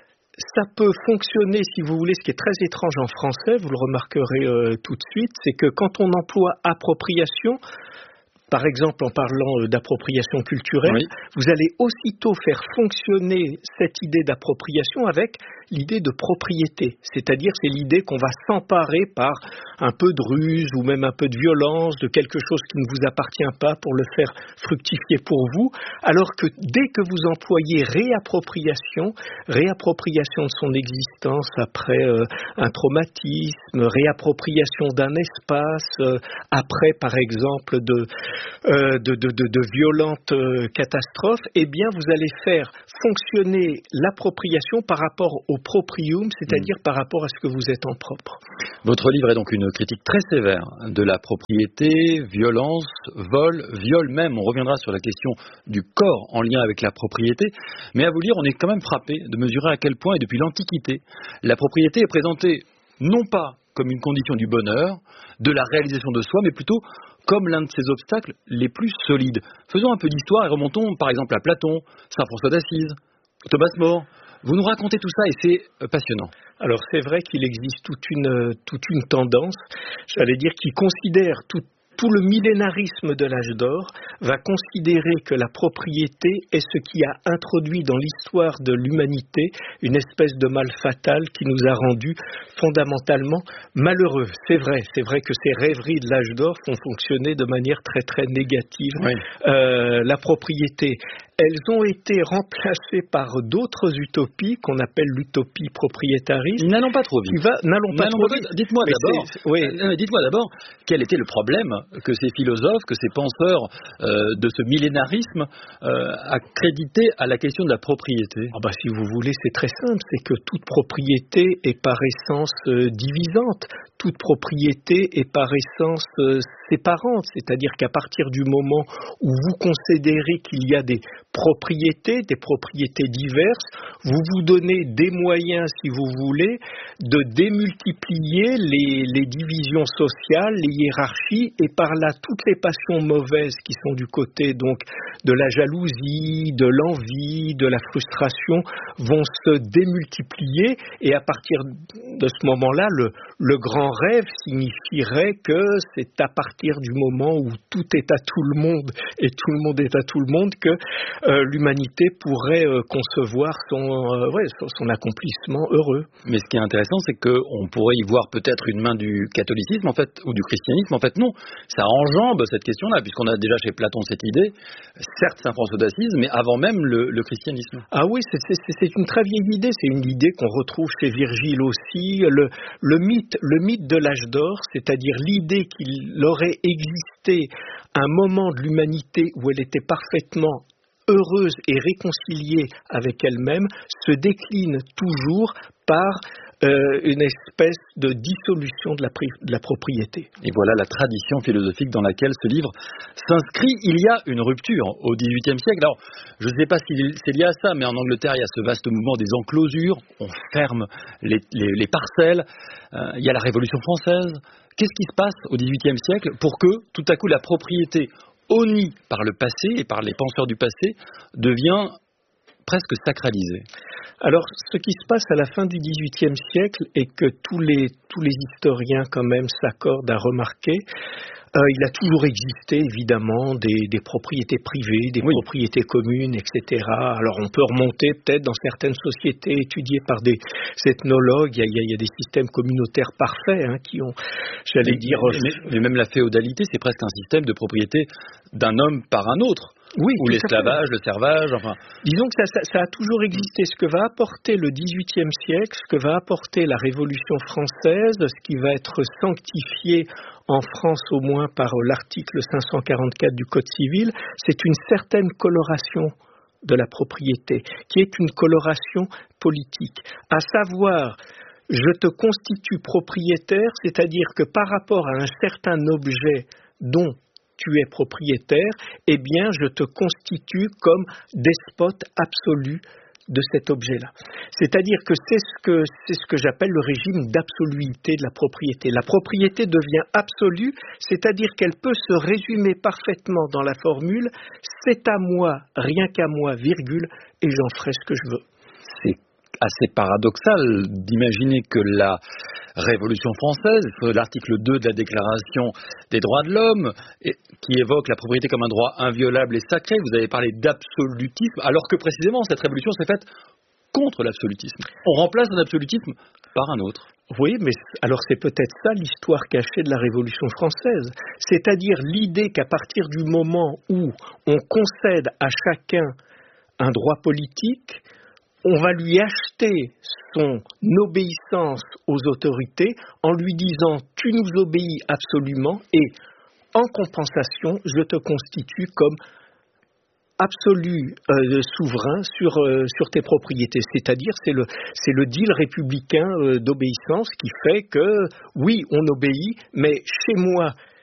ça peut fonctionner, si vous voulez, ce qui est très étrange en français, vous le remarquerez euh, tout de suite, c'est que quand on emploie appropriation, par exemple, en parlant d'appropriation culturelle, oui. vous allez aussitôt faire fonctionner cette idée d'appropriation avec l'idée de propriété. C'est-à-dire, c'est l'idée qu'on va s'emparer par un peu de ruse ou même un peu de violence de quelque chose qui ne vous appartient pas pour le faire fructifier pour vous. Alors que dès que vous employez réappropriation, réappropriation de son existence après euh, un traumatisme, réappropriation d'un espace, euh, après, par exemple, de Euh, de, de, de, de violentes euh, catastrophes, eh bien vous allez faire fonctionner l'appropriation par rapport au proprium, c'est-à-dire mmh. par rapport à ce que vous êtes en propre. Votre livre est donc une critique très sévère de la propriété, violence, vol, viol même. On reviendra sur la question du corps en lien avec la propriété. Mais à vous lire, on est quand même frappé de mesurer à quel point, et depuis l'Antiquité, la propriété est présentée non pas comme une condition du bonheur, de la réalisation de soi, mais plutôt comme l'un de ces obstacles les plus solides. Faisons un peu d'histoire et remontons par exemple à Platon, Saint François d'Assise, Thomas More. Vous nous racontez tout ça et c'est passionnant. Alors c'est vrai qu'il existe toute une, toute une tendance, j'allais dire, qui considère tout Tout le millénarisme de l'âge d'or va considérer que la propriété est ce qui a introduit dans l'histoire de l'humanité une espèce de mal fatal qui nous a rendus fondamentalement malheureux. C'est vrai, c'est vrai que ces rêveries de l'âge d'or font fonctionner de manière très très négative oui. euh, la propriété. Elles ont été remplacées par d'autres utopies qu'on appelle l'utopie propriétariste. N'allons pas trop vite. Va, n'allons pas n'allons trop pas vite. Dites-moi d'abord, oui. euh, dites-moi d'abord quel était le problème que ces philosophes, que ces penseurs euh, de ce millénarisme euh, accréditaient à la question de la propriété. Ah bah, si vous voulez, c'est très simple. C'est que toute propriété est par essence euh, divisante. Toute propriété est par essence euh, séparante. C'est-à-dire qu'à partir du moment où vous considérez qu'il y a des propriétés, des propriétés diverses, vous vous donnez des moyens, si vous voulez, de démultiplier les, les divisions sociales, les hiérarchies, et par là, toutes les passions mauvaises qui sont du côté donc de la jalousie, de l'envie, de la frustration, vont se démultiplier, et à partir de ce moment-là, le, le grand rêve signifierait que c'est à partir du moment où tout est à tout le monde, et tout le monde est à tout le monde, que Euh, l'humanité pourrait euh, concevoir son, euh, ouais, son, son accomplissement heureux. Mais ce qui est intéressant, c'est qu'on pourrait y voir peut-être une main du catholicisme, en fait, ou du christianisme. En fait, non. Ça enjambe cette question-là, puisqu'on a déjà chez Platon cette idée, certes Saint François d'Assise, mais avant même le, le christianisme. Ah oui, c'est, c'est, c'est une très vieille idée. C'est une idée qu'on retrouve chez Virgile aussi. Le, le, mythe, le mythe de l'âge d'or, c'est-à-dire l'idée qu'il aurait existé un moment de l'humanité où elle était parfaitement heureuse et réconciliée avec elle-même, se décline toujours par euh, une espèce de dissolution de la, pri- de la propriété. Et voilà la tradition philosophique dans laquelle ce livre s'inscrit. Il y a une rupture au dix-huitième siècle. Alors, je ne sais pas si c'est lié à ça, mais en Angleterre, il y a ce vaste mouvement des enclosures. On ferme les, les, les parcelles. Euh, il y a la Révolution française. Qu'est-ce qui se passe au dix-huitième siècle pour que, tout à coup, la propriété honnie par le passé et par les penseurs du passé devient presque sacralisé. Alors, ce qui se passe à la fin du dix-huitième siècle et que tous les, tous les historiens quand même s'accordent à remarquer, euh, il a toujours existé évidemment des, des propriétés privées, des oui. propriétés communes, et cetera. Alors, on peut remonter peut-être dans certaines sociétés étudiées par des ethnologues, il y a, il y a des systèmes communautaires parfaits hein, qui ont, j'allais mais, dire... Mais, mais, mais même la féodalité, c'est presque un système de propriété d'un homme par un autre. Oui, ou l'esclavage, le servage, enfin... Disons que ça, ça, ça a toujours existé. Ce que va apporter le dix-huitième siècle, ce que va apporter la Révolution française, ce qui va être sanctifié en France au moins par l'article cinq cent quarante-quatre du Code civil, c'est une certaine coloration de la propriété, qui est une coloration politique. À savoir, je te constitue propriétaire, c'est-à-dire que par rapport à un certain objet dont tu es propriétaire, eh bien, je te constitue comme despote absolu de cet objet-là. C'est-à-dire que c'est ce que, c'est ce que j'appelle le régime d'absoluité de la propriété. La propriété devient absolue, c'est-à-dire qu'elle peut se résumer parfaitement dans la formule « c'est à moi, rien qu'à moi, virgule, et j'en ferai ce que je veux ». C'est assez paradoxal d'imaginer que la Révolution française, l'article deux de la Déclaration des droits de l'homme, qui évoque la propriété comme un droit inviolable et sacré, vous avez parlé d'absolutisme, alors que précisément cette révolution s'est faite contre l'absolutisme. On remplace un absolutisme par un autre. Oui, mais alors c'est peut-être ça l'histoire cachée de la Révolution française, c'est-à-dire l'idée qu'à partir du moment où on concède à chacun un droit politique, on va lui acheter son obéissance aux autorités en lui disant « tu nous obéis absolument et en compensation, je te constitue comme absolu euh, souverain sur, euh, sur tes propriétés ». C'est-à-dire c'est le, c'est le deal républicain euh, d'obéissance qui fait que oui, on obéit, mais chez moi,